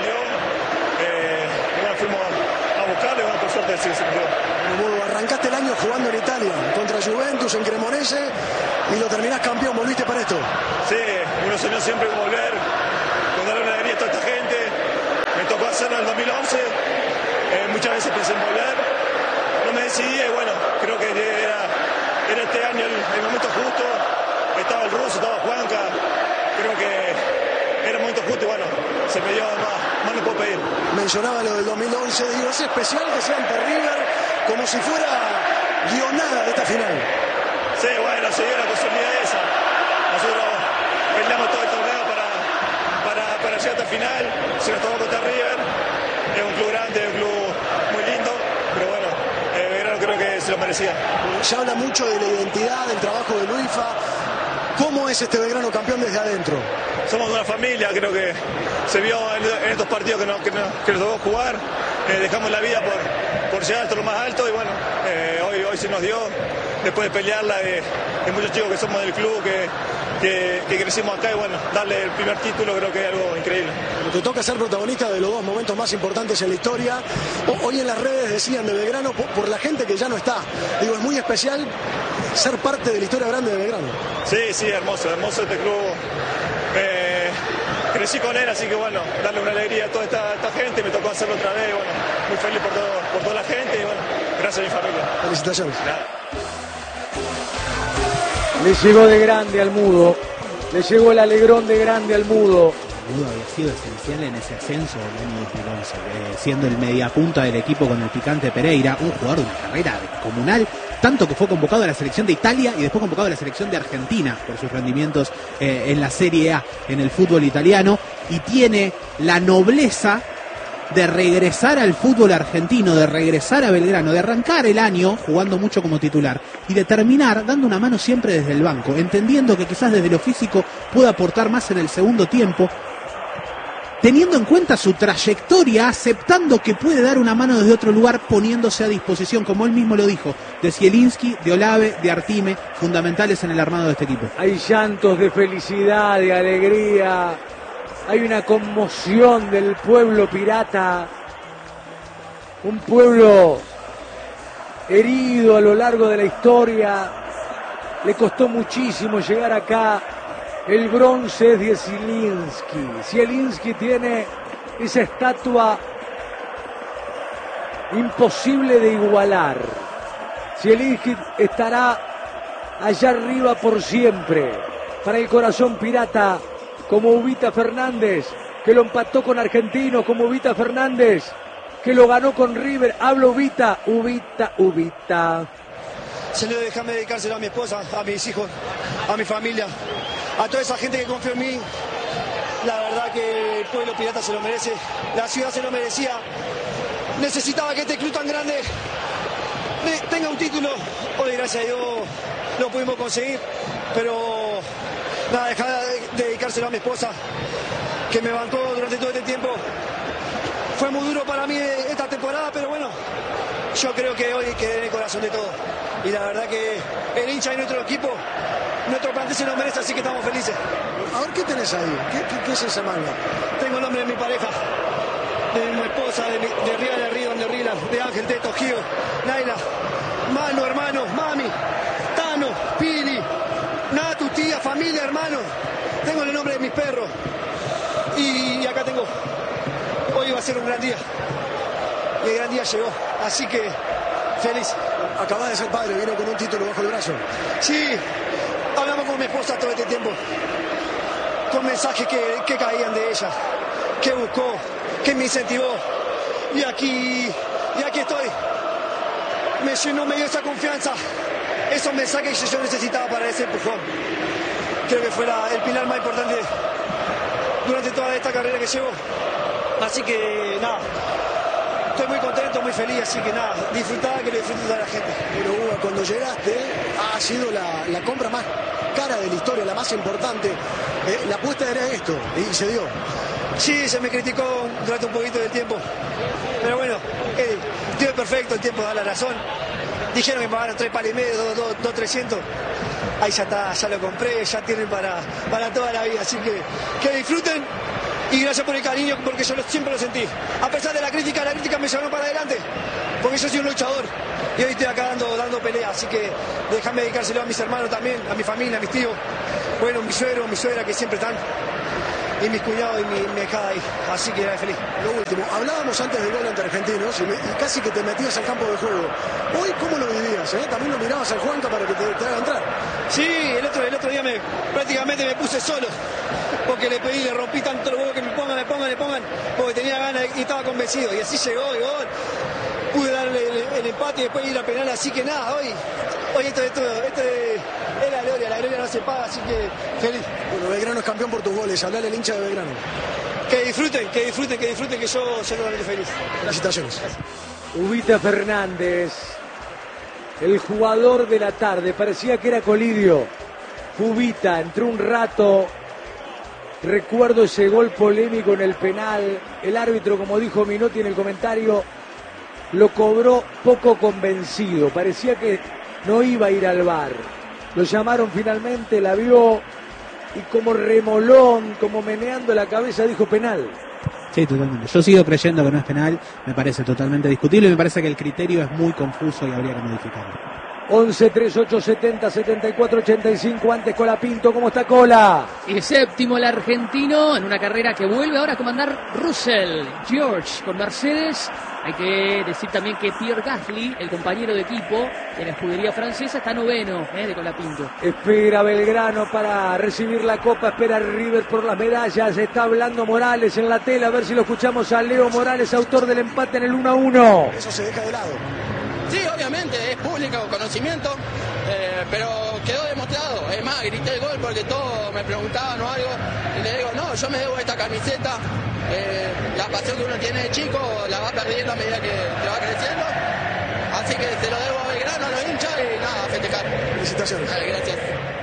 fuimos a buscarle, bueno, por suerte sí se dio. Mudo, arrancaste el año jugando en Italia, contra Juventus, en Cremonese, y lo terminás campeón, volviste para esto. Sí, uno soñó siempre con volver, con darle una alegría a toda esta gente. Me tocó hacerlo en el dos mil once, eh, muchas veces pensé en volver, no me decidí y bueno, creo que era, era este año el, el momento justo. Estaba el ruso, estaba Juanca, creo que era el momento justo y bueno, se me dio más, más no puedo pedir. Mencionaba lo del dos mil once, digo, es especial que sea ante River, como si fuera guionada de esta final. Sí, bueno, se dio la posibilidad esa. Nosotros peleamos todo el torneo para, para, para llegar hasta el final, se nos tomó contra River, es un club grande, es un club muy lindo, pero bueno, eh, Belgrano creo que se lo merecía. Se habla mucho de la identidad, del trabajo de Luifa. ¿Cómo es este Belgrano campeón desde adentro? Somos una familia, creo que se vio en, en estos partidos que, no, que, no, que nos tocó jugar. Eh, dejamos la vida por, por llegar hasta lo más alto y bueno, eh, hoy, hoy se nos dio, después de pelearla de, de muchos chicos que somos del club, que, que, que crecimos acá y bueno, darle el primer título creo que es algo increíble. Te toca ser protagonista de los dos momentos más importantes en la historia. Hoy en las redes decían de Belgrano, por, por la gente que ya no está. Digo, es muy especial ser parte de la historia grande de Belgrano. Sí, sí, hermoso, hermoso este club. Eh, crecí con él, así que bueno, darle una alegría a toda esta, esta gente, me tocó hacerlo otra vez, bueno, muy feliz por, todo, por toda la gente y bueno, gracias a mi familia. Felicitaciones. Le llegó de grande al mudo, le llegó el alegrón de grande al mudo. Mudo había sido esencial en ese ascenso del año dos mil once, eh, siendo el mediapunta del equipo con el picante Pereira, un jugador de una carrera descomunal, tanto que fue convocado a la selección de Italia y después convocado a la selección de Argentina por sus rendimientos eh, en la Serie A, en el fútbol italiano, y tiene la nobleza de regresar al fútbol argentino, de regresar a Belgrano, de arrancar el año jugando mucho como titular y de terminar dando una mano siempre desde el banco, entendiendo que quizás desde lo físico pueda aportar más en el segundo tiempo, teniendo en cuenta su trayectoria, aceptando que puede dar una mano desde otro lugar, poniéndose a disposición, como él mismo lo dijo, de Zielinski, de Olave, de Artime, fundamentales en el armado de este equipo. Hay llantos de felicidad, de alegría, hay una conmoción del pueblo pirata, un pueblo herido a lo largo de la historia, le costó muchísimo llegar acá. El bronce es de Zielinski. Zielinski tiene esa estatua imposible de igualar. Zielinski estará allá arriba por siempre. Para el corazón pirata, como Ubita Fernández, que lo empató con Argentinos, como Ubita Fernández, que lo ganó con River. Hablo Ubita, Ubita, Ubita. Se le déjame dedicárselo a mi esposa, a mis hijos, a mi familia, a toda esa gente que confió en mí. La verdad que el pueblo pirata se lo merece, la ciudad se lo merecía. Necesitaba que este club tan grande tenga un título. Hoy, gracias a Dios, lo pudimos conseguir. Pero nada, dejar de dedicárselo a mi esposa, que me bancó durante todo este tiempo. Fue muy duro para mí esta temporada, pero bueno, yo creo que hoy quedé en el corazón de todos. Y la verdad que el hincha y nuestro equipo, nuestro plantel se lo merece, así que estamos felices. A ver, ¿qué tenés ahí? ¿Qué, qué, qué es esa manga? Tengo el nombre de mi pareja, de mi esposa, de, mi, de Ría de Río, de Rila, de Ángel, Teto, Gio, Naila, Mano, hermano, Mami, Tano, Pili, Natu, tía, familia, hermano. Tengo el nombre de mis perros. Y, y acá tengo. Hoy va a ser un gran día. Y el gran día llegó. Así que feliz. Acabas de ser padre, vino con un título bajo el brazo. Sí, hablamos con mi esposa todo este tiempo. Con mensajes que, que caían de ella, que buscó, que me incentivó. Y aquí, y aquí estoy. Me llenó, me dio esa confianza. Esos mensajes que yo necesitaba para ese empujón. Creo que fue la, el pilar más importante durante toda esta carrera que llevo. Así que nada, estoy muy contento, muy feliz, así que nada, disfrutá, que lo disfrutes a la gente. Pero Hugo, cuando llegaste, ha sido la, la compra más cara de la historia, la más importante. Eh, la apuesta era esto, y se dio. Sí, se me criticó durante un poquito del tiempo. Pero bueno, Eddie, perfecto, el tiempo da la razón. Dijeron que me pagaron tres palos y medio, dos, dos, dos, trescientos. Ahí ya está, ya lo compré, ya tienen para, para toda la vida. Así que que disfruten y gracias por el cariño, porque yo lo, siempre lo sentí. A pesar de la crítica, la crítica me llevó para adelante, porque yo soy un luchador y hoy estoy acá dando, dando pelea. Así que déjame dedicárselo a mis hermanos también, a mi familia, a mis tíos, bueno, mi suegro, mi suegra que siempre están, y mis cuñados y mi, mi hija ahí. Así que era feliz. Lo último, hablábamos antes del gol ante Argentinos y, me, y casi que te metías al campo de juego. Hoy, ¿cómo lo vivías? Eh? También lo mirabas al Juanca para que te, te haga entrar. Sí, el otro, el otro día me, prácticamente me puse solo, porque le pedí, le rompí tanto los huevos que me pongan, me pongan, me pongan, porque tenía ganas y estaba convencido. Y así llegó el gol. Pude darle el, el empate y después ir a penal, así que nada, hoy, hoy esto, esto, esto es, es la gloria, la gloria no se paga, así que feliz. Bueno, Belgrano es campeón por tus goles, hablale al hincha de Belgrano. Que disfruten, que disfruten, que disfruten, que yo soy realmente feliz. Felicitaciones. Ubita Fernández, el jugador de la tarde, parecía que era Colidio. Ubita entró un rato, recuerdo ese gol polémico en el penal, el árbitro, como dijo Minotti en el comentario, lo cobró poco convencido, parecía que no iba a ir al V A R. Lo llamaron finalmente, la vio y como remolón, como meneando la cabeza, dijo penal. Sí, totalmente. Yo sigo creyendo que no es penal, me parece totalmente discutible y me parece que el criterio es muy confuso y habría que modificarlo. once, treinta y ocho, setenta, setenta y cuatro, ochenta y cinco, antes Colapinto, ¿cómo está Cola? Y séptimo el argentino en una carrera que vuelve ahora a comandar Russell, George con Mercedes. Hay que decir también que Pierre Gasly, el compañero de equipo de la escudería francesa, está noveno eh, de Colapinto. Espera Belgrano para recibir la copa, espera River por las medallas, está hablando Morales en la tela, a ver si lo escuchamos a Leo Morales, autor del empate en el uno a uno. Eso se deja de lado. Sí, obviamente, es público conocimiento, eh, pero quedó demostrado. Es más, grité el gol porque todos me preguntaban o algo, y le digo, no, yo me debo esta camiseta, eh, la pasión que uno tiene de chico la va perdiendo a medida que, que va creciendo, así que se lo debo a Belgrano, a los hinchas, y nada, a festejar. Felicitaciones. Vale, gracias.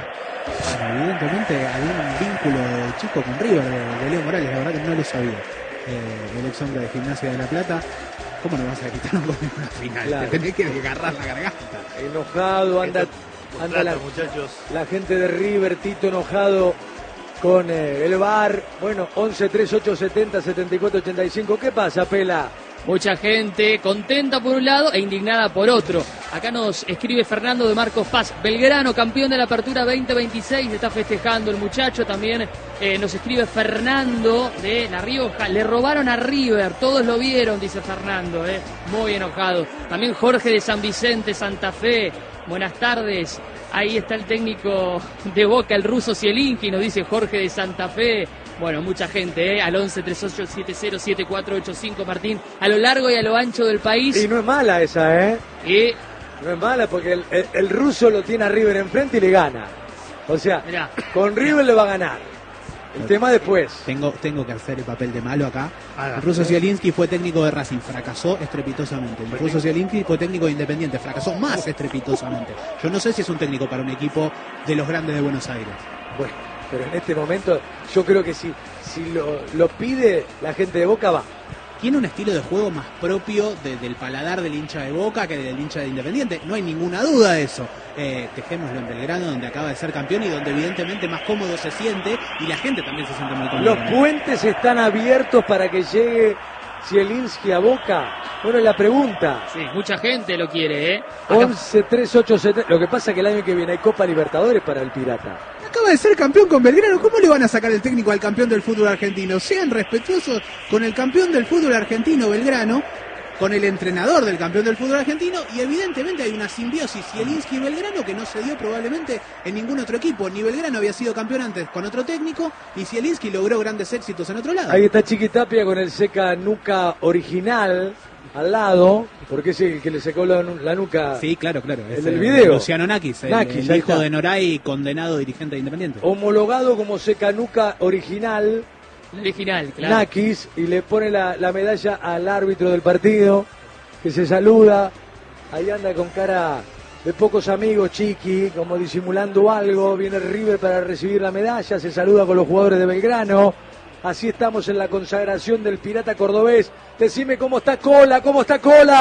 Evidentemente hay un vínculo de chico con River, de, de Leo Morales, la verdad que no lo sabía. Eh, el ex hombre de Gimnasia de La Plata. ¿Cómo no vas a gritar un gol en una final? Claro. Te tenés que agarrar la garganta. Enojado, anda, anda la, muchachos. la gente de River, Tito enojado con eh, el V A R. Bueno, once, treinta y ocho, setenta, setenta y cuatro, ochenta y cinco. ¿Qué pasa, Pela? Mucha gente contenta por un lado e indignada por otro. Acá nos escribe Fernando de Marcos Paz. Belgrano, campeón de la Apertura veinte veintiséis, está festejando el muchacho. También eh, nos escribe Fernando de La Rioja. Le robaron a River, todos lo vieron, dice Fernando, eh. Muy enojado. También Jorge de San Vicente, Santa Fe. Buenas tardes. Ahí está el técnico de Boca, el ruso Zielinski, nos dice Jorge de Santa Fe. Bueno, mucha gente, ¿eh? Al once, treinta y ocho, setenta, siete cuatro ocho cinco, Martín, a lo largo y a lo ancho del país. Y no es mala esa, ¿eh? Y... No es mala porque el, el, el ruso lo tiene a River enfrente y le gana. O sea, mirá, con River le va a ganar. El tema después. Tengo, tengo que hacer el papel de malo acá. Ah, el ruso Zielinski fue técnico de Racing, fracasó estrepitosamente. El ruso Zielinski fue técnico de Independiente, fracasó más estrepitosamente. Yo no sé si es un técnico para un equipo de los grandes de Buenos Aires. Bueno, pero en este momento yo creo que si, si lo, lo pide la gente de Boca va. Tiene un estilo de juego más propio de, del paladar del hincha de Boca que del hincha de Independiente, no hay ninguna duda de eso. Eh, dejémoslo en Belgrano, donde acaba de ser campeón y donde evidentemente más cómodo se siente y la gente también se siente muy cómoda. Los puentes están abiertos para que llegue Zielinski a Boca. Bueno, la pregunta. Sí, mucha gente lo quiere, ¿eh? once, tres, ocho, siete. Lo que pasa es que el año que viene hay Copa Libertadores para el Pirata. Acaba de ser campeón con Belgrano, ¿cómo le van a sacar el técnico al campeón del fútbol argentino? Sean respetuosos con el campeón del fútbol argentino, Belgrano, con el entrenador del campeón del fútbol argentino, y evidentemente hay una simbiosis Zielinski y Belgrano que no se dio probablemente en ningún otro equipo. Ni Belgrano había sido campeón antes con otro técnico, ni Zielinski logró grandes éxitos en otro lado. Ahí está Chiquitapia con el seca nuca original al lado, porque es el que le secó la, la nuca. Sí, claro, claro. El del video. Luciano Nakis, el, Nakis, el hijo está. de Noray, condenado dirigente de Independiente. Homologado como seca nuca original. Original, claro. Nakis, y le pone la, la medalla al árbitro del partido, que se saluda. Ahí anda con cara de pocos amigos, Chiqui, como disimulando algo. Viene River para recibir la medalla, se saluda con los jugadores de Belgrano. Así estamos en la consagración del Pirata Cordobés. Decime cómo está Cola, cómo está Cola.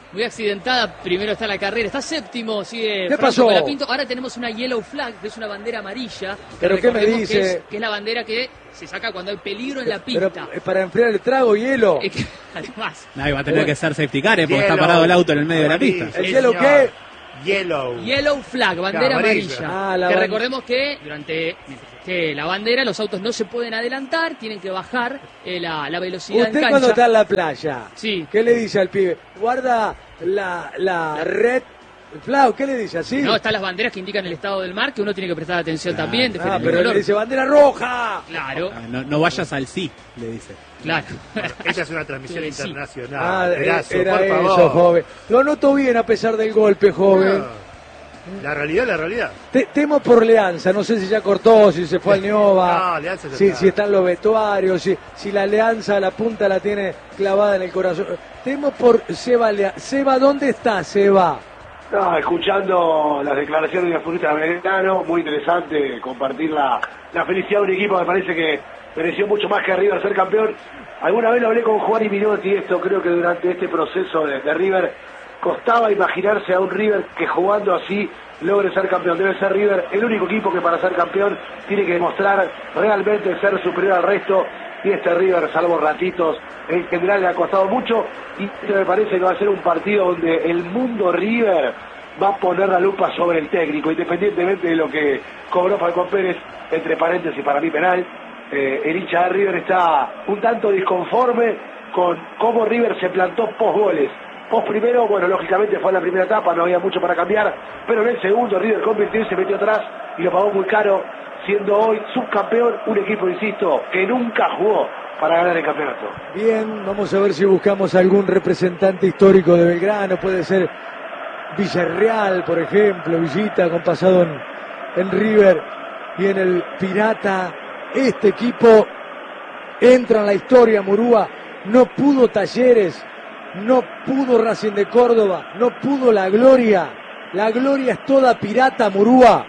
muy accidentada. Primero está la carrera, está séptimo, sigue ¿Qué Franco pasó? Colapinto. Ahora tenemos una yellow flag, que es una bandera amarilla. ¿Pero qué me recordemos dice? Que es, que es la bandera que se saca cuando hay peligro en la pista. Pero es para enfriar el trago, hielo. Es que, además, Nadie va a tener Bueno. que ser safety car, eh, porque Yellow. está parado el auto en el medio de la Amarillo. pista. ¿El Sí, hielo señor. qué? Yellow. yellow flag, bandera Amarilla. amarilla. Ah, la que ban- recordemos que durante mientras esté la bandera, los autos no se pueden adelantar, tienen que bajar eh, la, la velocidad en Usted cancha. cuando está en la playa, Sí. ¿qué le dice al pibe? Guarda la, la red flag, ¿qué le dice así? No, están las banderas que indican el estado del mar, que uno tiene que prestar atención también. Ah, diferente pero color. le dice bandera roja. Claro, Ah, No, no vayas al sí, le dice. claro. Esa es una transmisión Sí, sí. internacional. Ah, Perazo, era por eso, favor. joven. Lo noto bien a pesar del golpe, joven. No. La realidad, la realidad. Te- temo por Leanza, no sé si ya cortó, si se fue al Neova, No, Leanza ya si, está. si están los vestuarios, si, si la Leanza la punta la tiene clavada en el corazón. Temo por Seba Leanza. Seba, ¿dónde está Seba? No, escuchando las declaraciones del futbolista Belgrano, muy interesante compartir la, la felicidad de un equipo que me parece que mereció mucho más que River ser campeón. Alguna vez lo hablé con Juan y Minotti, esto creo que durante este proceso de, de River costaba imaginarse a un River que jugando así logre ser campeón. Debe ser River el único equipo que para ser campeón tiene que demostrar realmente ser superior al resto, y este River, salvo ratitos, en general le ha costado mucho, y este me parece que va a ser un partido donde el mundo River va a poner la lupa sobre el técnico, independientemente de lo que cobró Falcón Pérez, entre paréntesis para mí penal. Eh, el hincha de River está un tanto disconforme con cómo River se plantó post goles. Post primero, bueno, lógicamente fue en la primera etapa, no había mucho para cambiar, pero en el segundo River convirtió y se metió atrás y lo pagó muy caro, siendo hoy subcampeón, un equipo, insisto, que nunca jugó para ganar el campeonato. Bien, vamos a ver si buscamos algún representante histórico de Belgrano, puede ser Villarreal, por ejemplo, Villita, con pasado en, en River y en el Pirata. Este equipo entra en la historia, Murúa, no pudo Talleres, no pudo Racing de Córdoba, no pudo La Gloria, la Gloria es toda Pirata, Murúa.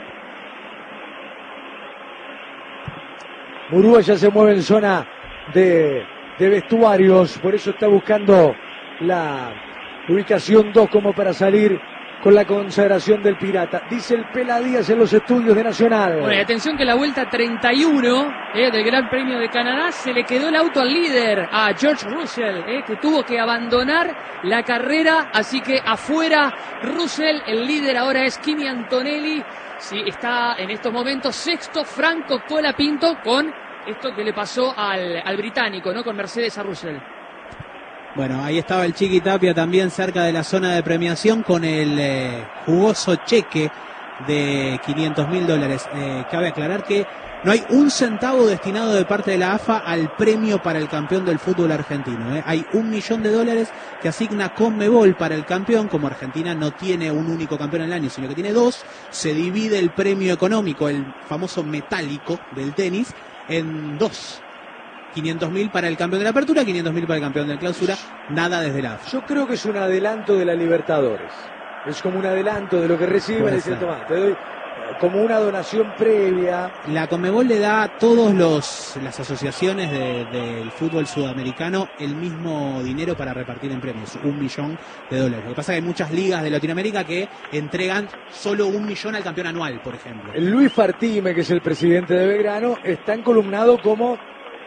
Murúa ya se mueve en zona de, de vestuarios, por eso está buscando la ubicación dos como para salir con la consagración del Pirata. Dice el Pela Díaz en los estudios de Nacional. Bueno, y atención que la vuelta treinta y uno eh, del Gran Premio de Canadá se le quedó el auto al líder, a George Russell, eh, que tuvo que abandonar la carrera, así que afuera Russell, el líder ahora es Kimi Antonelli, sí, está en estos momentos sexto Franco Colapinto con esto que le pasó al, al británico, ¿no? Con Mercedes a Russell. Bueno, ahí estaba el Chiqui Tapia también cerca de la zona de premiación con el eh, jugoso cheque de quinientos mil dólares. Eh, cabe aclarar que no hay un centavo destinado de parte de la A F A al premio para el campeón del fútbol argentino. ¿eh? Hay un millón de dólares que asigna Conmebol para el campeón. Como Argentina no tiene un único campeón en el año, sino que tiene dos, se divide el premio económico, el famoso metálico del tenis, en dos. quinientos mil para el campeón de la apertura, quinientos mil para el campeón de la clausura, nada desde la A F A. Yo creo que es un adelanto de la Libertadores. Es como un adelanto de lo que recibe, Puede le dice, ser. tomá, te doy eh, como una donación previa. La Conmebol le da a todos los las asociaciones de- del fútbol sudamericano el mismo dinero para repartir en premios, un millón de dólares. Lo que pasa es que hay muchas ligas de Latinoamérica que entregan solo un millón al campeón anual, por ejemplo. El Luis Fartime, que es el presidente de Belgrano, está encolumnado como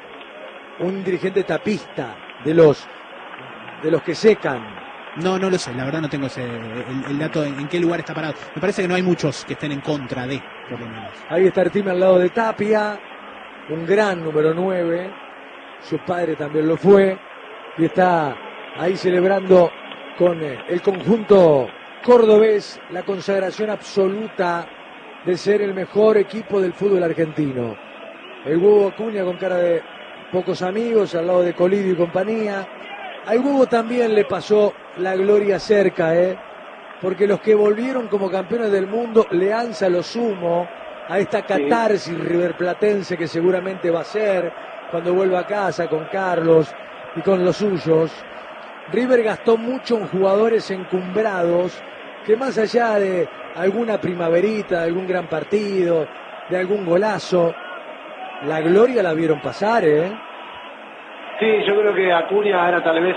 un dirigente tapista de los de los que secan. No, no lo sé, la verdad no tengo ese, el, el dato en, en qué lugar está parado. Me parece que no hay muchos que estén en contra de, por lo menos. Ahí está Artime al lado de Tapia, un gran número nueve, su padre también lo fue, y está ahí celebrando con eh, el conjunto cordobés la consagración absoluta de ser el mejor equipo del fútbol argentino. El Huevo Acuña con cara de pocos amigos, al lado de Colidio y compañía. Al Huevo también le pasó la gloria cerca, ¿eh? Porque los que volvieron como campeones del mundo, Leanza lo sumo a esta catarsis riverplatense que seguramente va a ser cuando vuelva a casa con Carlos y con los suyos. River gastó mucho en jugadores encumbrados que más allá de alguna primaverita, de algún gran partido, de algún golazo, la gloria la vieron pasar, ¿eh? Sí, yo creo que Acuña era tal vez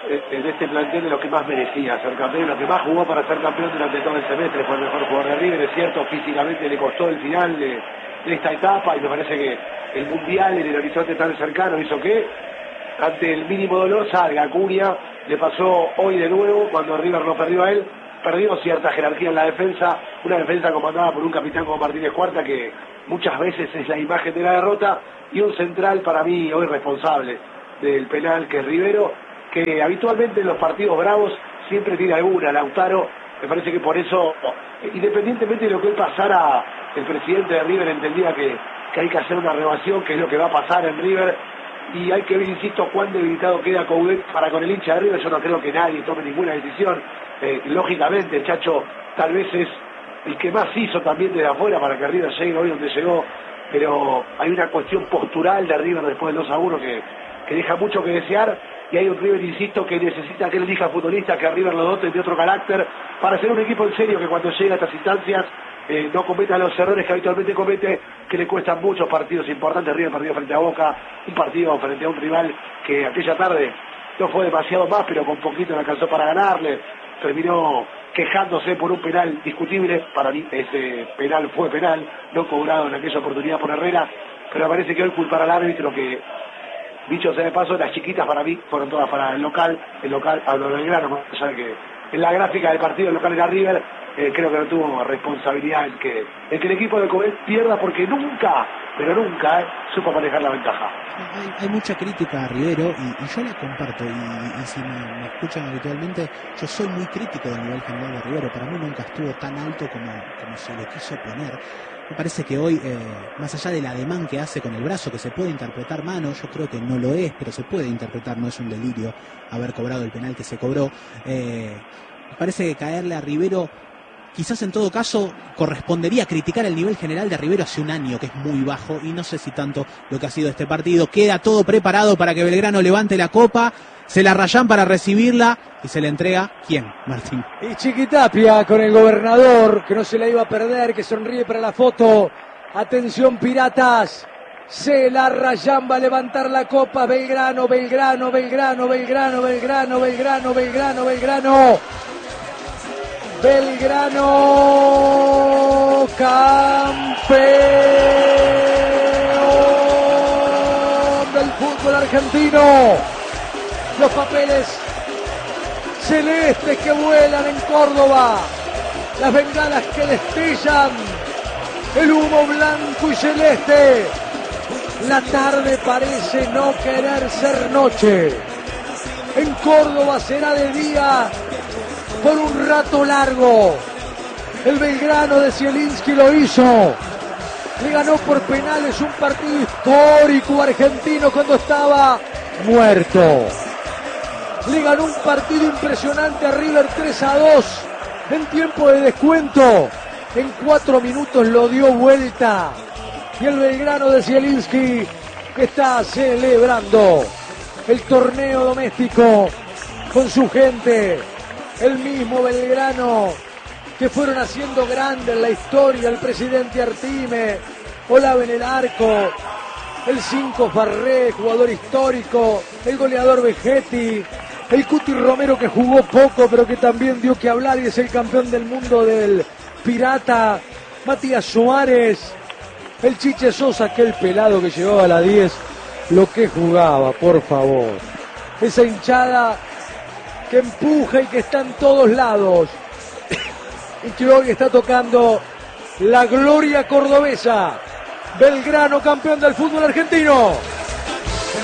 en este plantel de lo que más merecía ser campeón, lo que más jugó para ser campeón durante todo el semestre. Fue el mejor jugador de River, es cierto, físicamente le costó el final de, de esta etapa, y me parece que el mundial en el horizonte tan cercano hizo que ante el mínimo dolor salga Acuña. Le pasó hoy de nuevo, cuando River lo perdió a él, perdió cierta jerarquía en la defensa, una defensa comandada por un capitán como Martínez Cuarta, que muchas veces es la imagen de la derrota, y un central para mí hoy responsable del penal, que es Rivero, que habitualmente en los partidos bravos siempre tiene alguna. Lautaro, me parece que por eso, independientemente de lo que hoy pasara, el presidente de River entendía que, que hay que hacer una renovación, que es lo que va a pasar en River, y hay que ver, insisto, cuán debilitado queda Coudet para con el hincha de River. Yo no creo que nadie tome ninguna decisión. Eh, lógicamente el Chacho tal vez es el que más hizo también desde afuera para que River llegue hoy donde llegó, pero hay una cuestión postural de River después del dos a uno que, que deja mucho que desear, y hay un River, insisto, que necesita que él elija futbolistas que a River lo doten de otro carácter para ser un equipo en serio, que cuando llega a estas instancias eh, no cometa los errores que habitualmente comete, que le cuestan muchos partidos importantes. River perdió frente a Boca, un partido frente a un rival que aquella tarde no fue demasiado más, pero con poquito le alcanzó para ganarle. Terminó quejándose por un penal discutible. Para mí ese penal fue penal, no cobrado en aquella oportunidad por Herrera, pero parece que hoy culpar al árbitro, que, dicho sea de paso, las chiquitas para mí fueron todas para el local. El local, hablo del Belgrano, ya que en la gráfica del partido el local era River. Eh, creo que no tuvo responsabilidad en que, en que el equipo de Coudet pierda, porque nunca, pero nunca, eh, supo manejar la ventaja. Hay, hay mucha crítica a Rivero, y, y yo la comparto, y, y si me, me escuchan habitualmente, yo soy muy crítico del nivel general de Rivero. Para mí nunca estuvo tan alto como, como se le quiso poner. Me parece que hoy, eh, más allá del ademán que hace con el brazo, que se puede interpretar mano, yo creo que no lo es, pero se puede interpretar, no es un delirio haber cobrado el penal que se cobró. Eh, me parece que caerle a Rivero, quizás en todo caso correspondería criticar el nivel general de Rivero hace un año, que es muy bajo, y no sé si tanto lo que ha sido este partido. Queda todo preparado para que Belgrano levante la copa, se la rayan para recibirla, y se le entrega, ¿quién, Martín? Y Chiquitapia con el gobernador, que no se la iba a perder, que sonríe para la foto. Atención, Piratas, se la rayan, va a levantar la copa. Belgrano, Belgrano, Belgrano, Belgrano, Belgrano, Belgrano, Belgrano, Belgrano. Belgrano, campeón del fútbol argentino. Los papeles celestes que vuelan en Córdoba, las bengalas que destellan, el humo blanco y celeste. La tarde parece no querer ser noche. En Córdoba será de día por un rato largo. El Belgrano de Zielinski lo hizo. Le ganó por penales un partido histórico argentino cuando estaba muerto. Le ganó un partido impresionante a River tres a dos en tiempo de descuento. En cuatro minutos lo dio vuelta. Y el Belgrano de Zielinski está celebrando el torneo doméstico con su gente. El mismo Belgrano que fueron haciendo grande en la historia, el presidente Artime, Olave en el arco, el cinco Farré, jugador histórico, el goleador Vegetti, el Cuti Romero, que jugó poco pero que también dio que hablar y es el campeón del mundo del Pirata, Matías Suárez, el Chiche Sosa, aquel pelado que llevaba la diez, lo que jugaba, por favor. Esa hinchada que empuja y que está en todos lados, y que hoy está tocando la gloria cordobesa. Belgrano, campeón del fútbol argentino.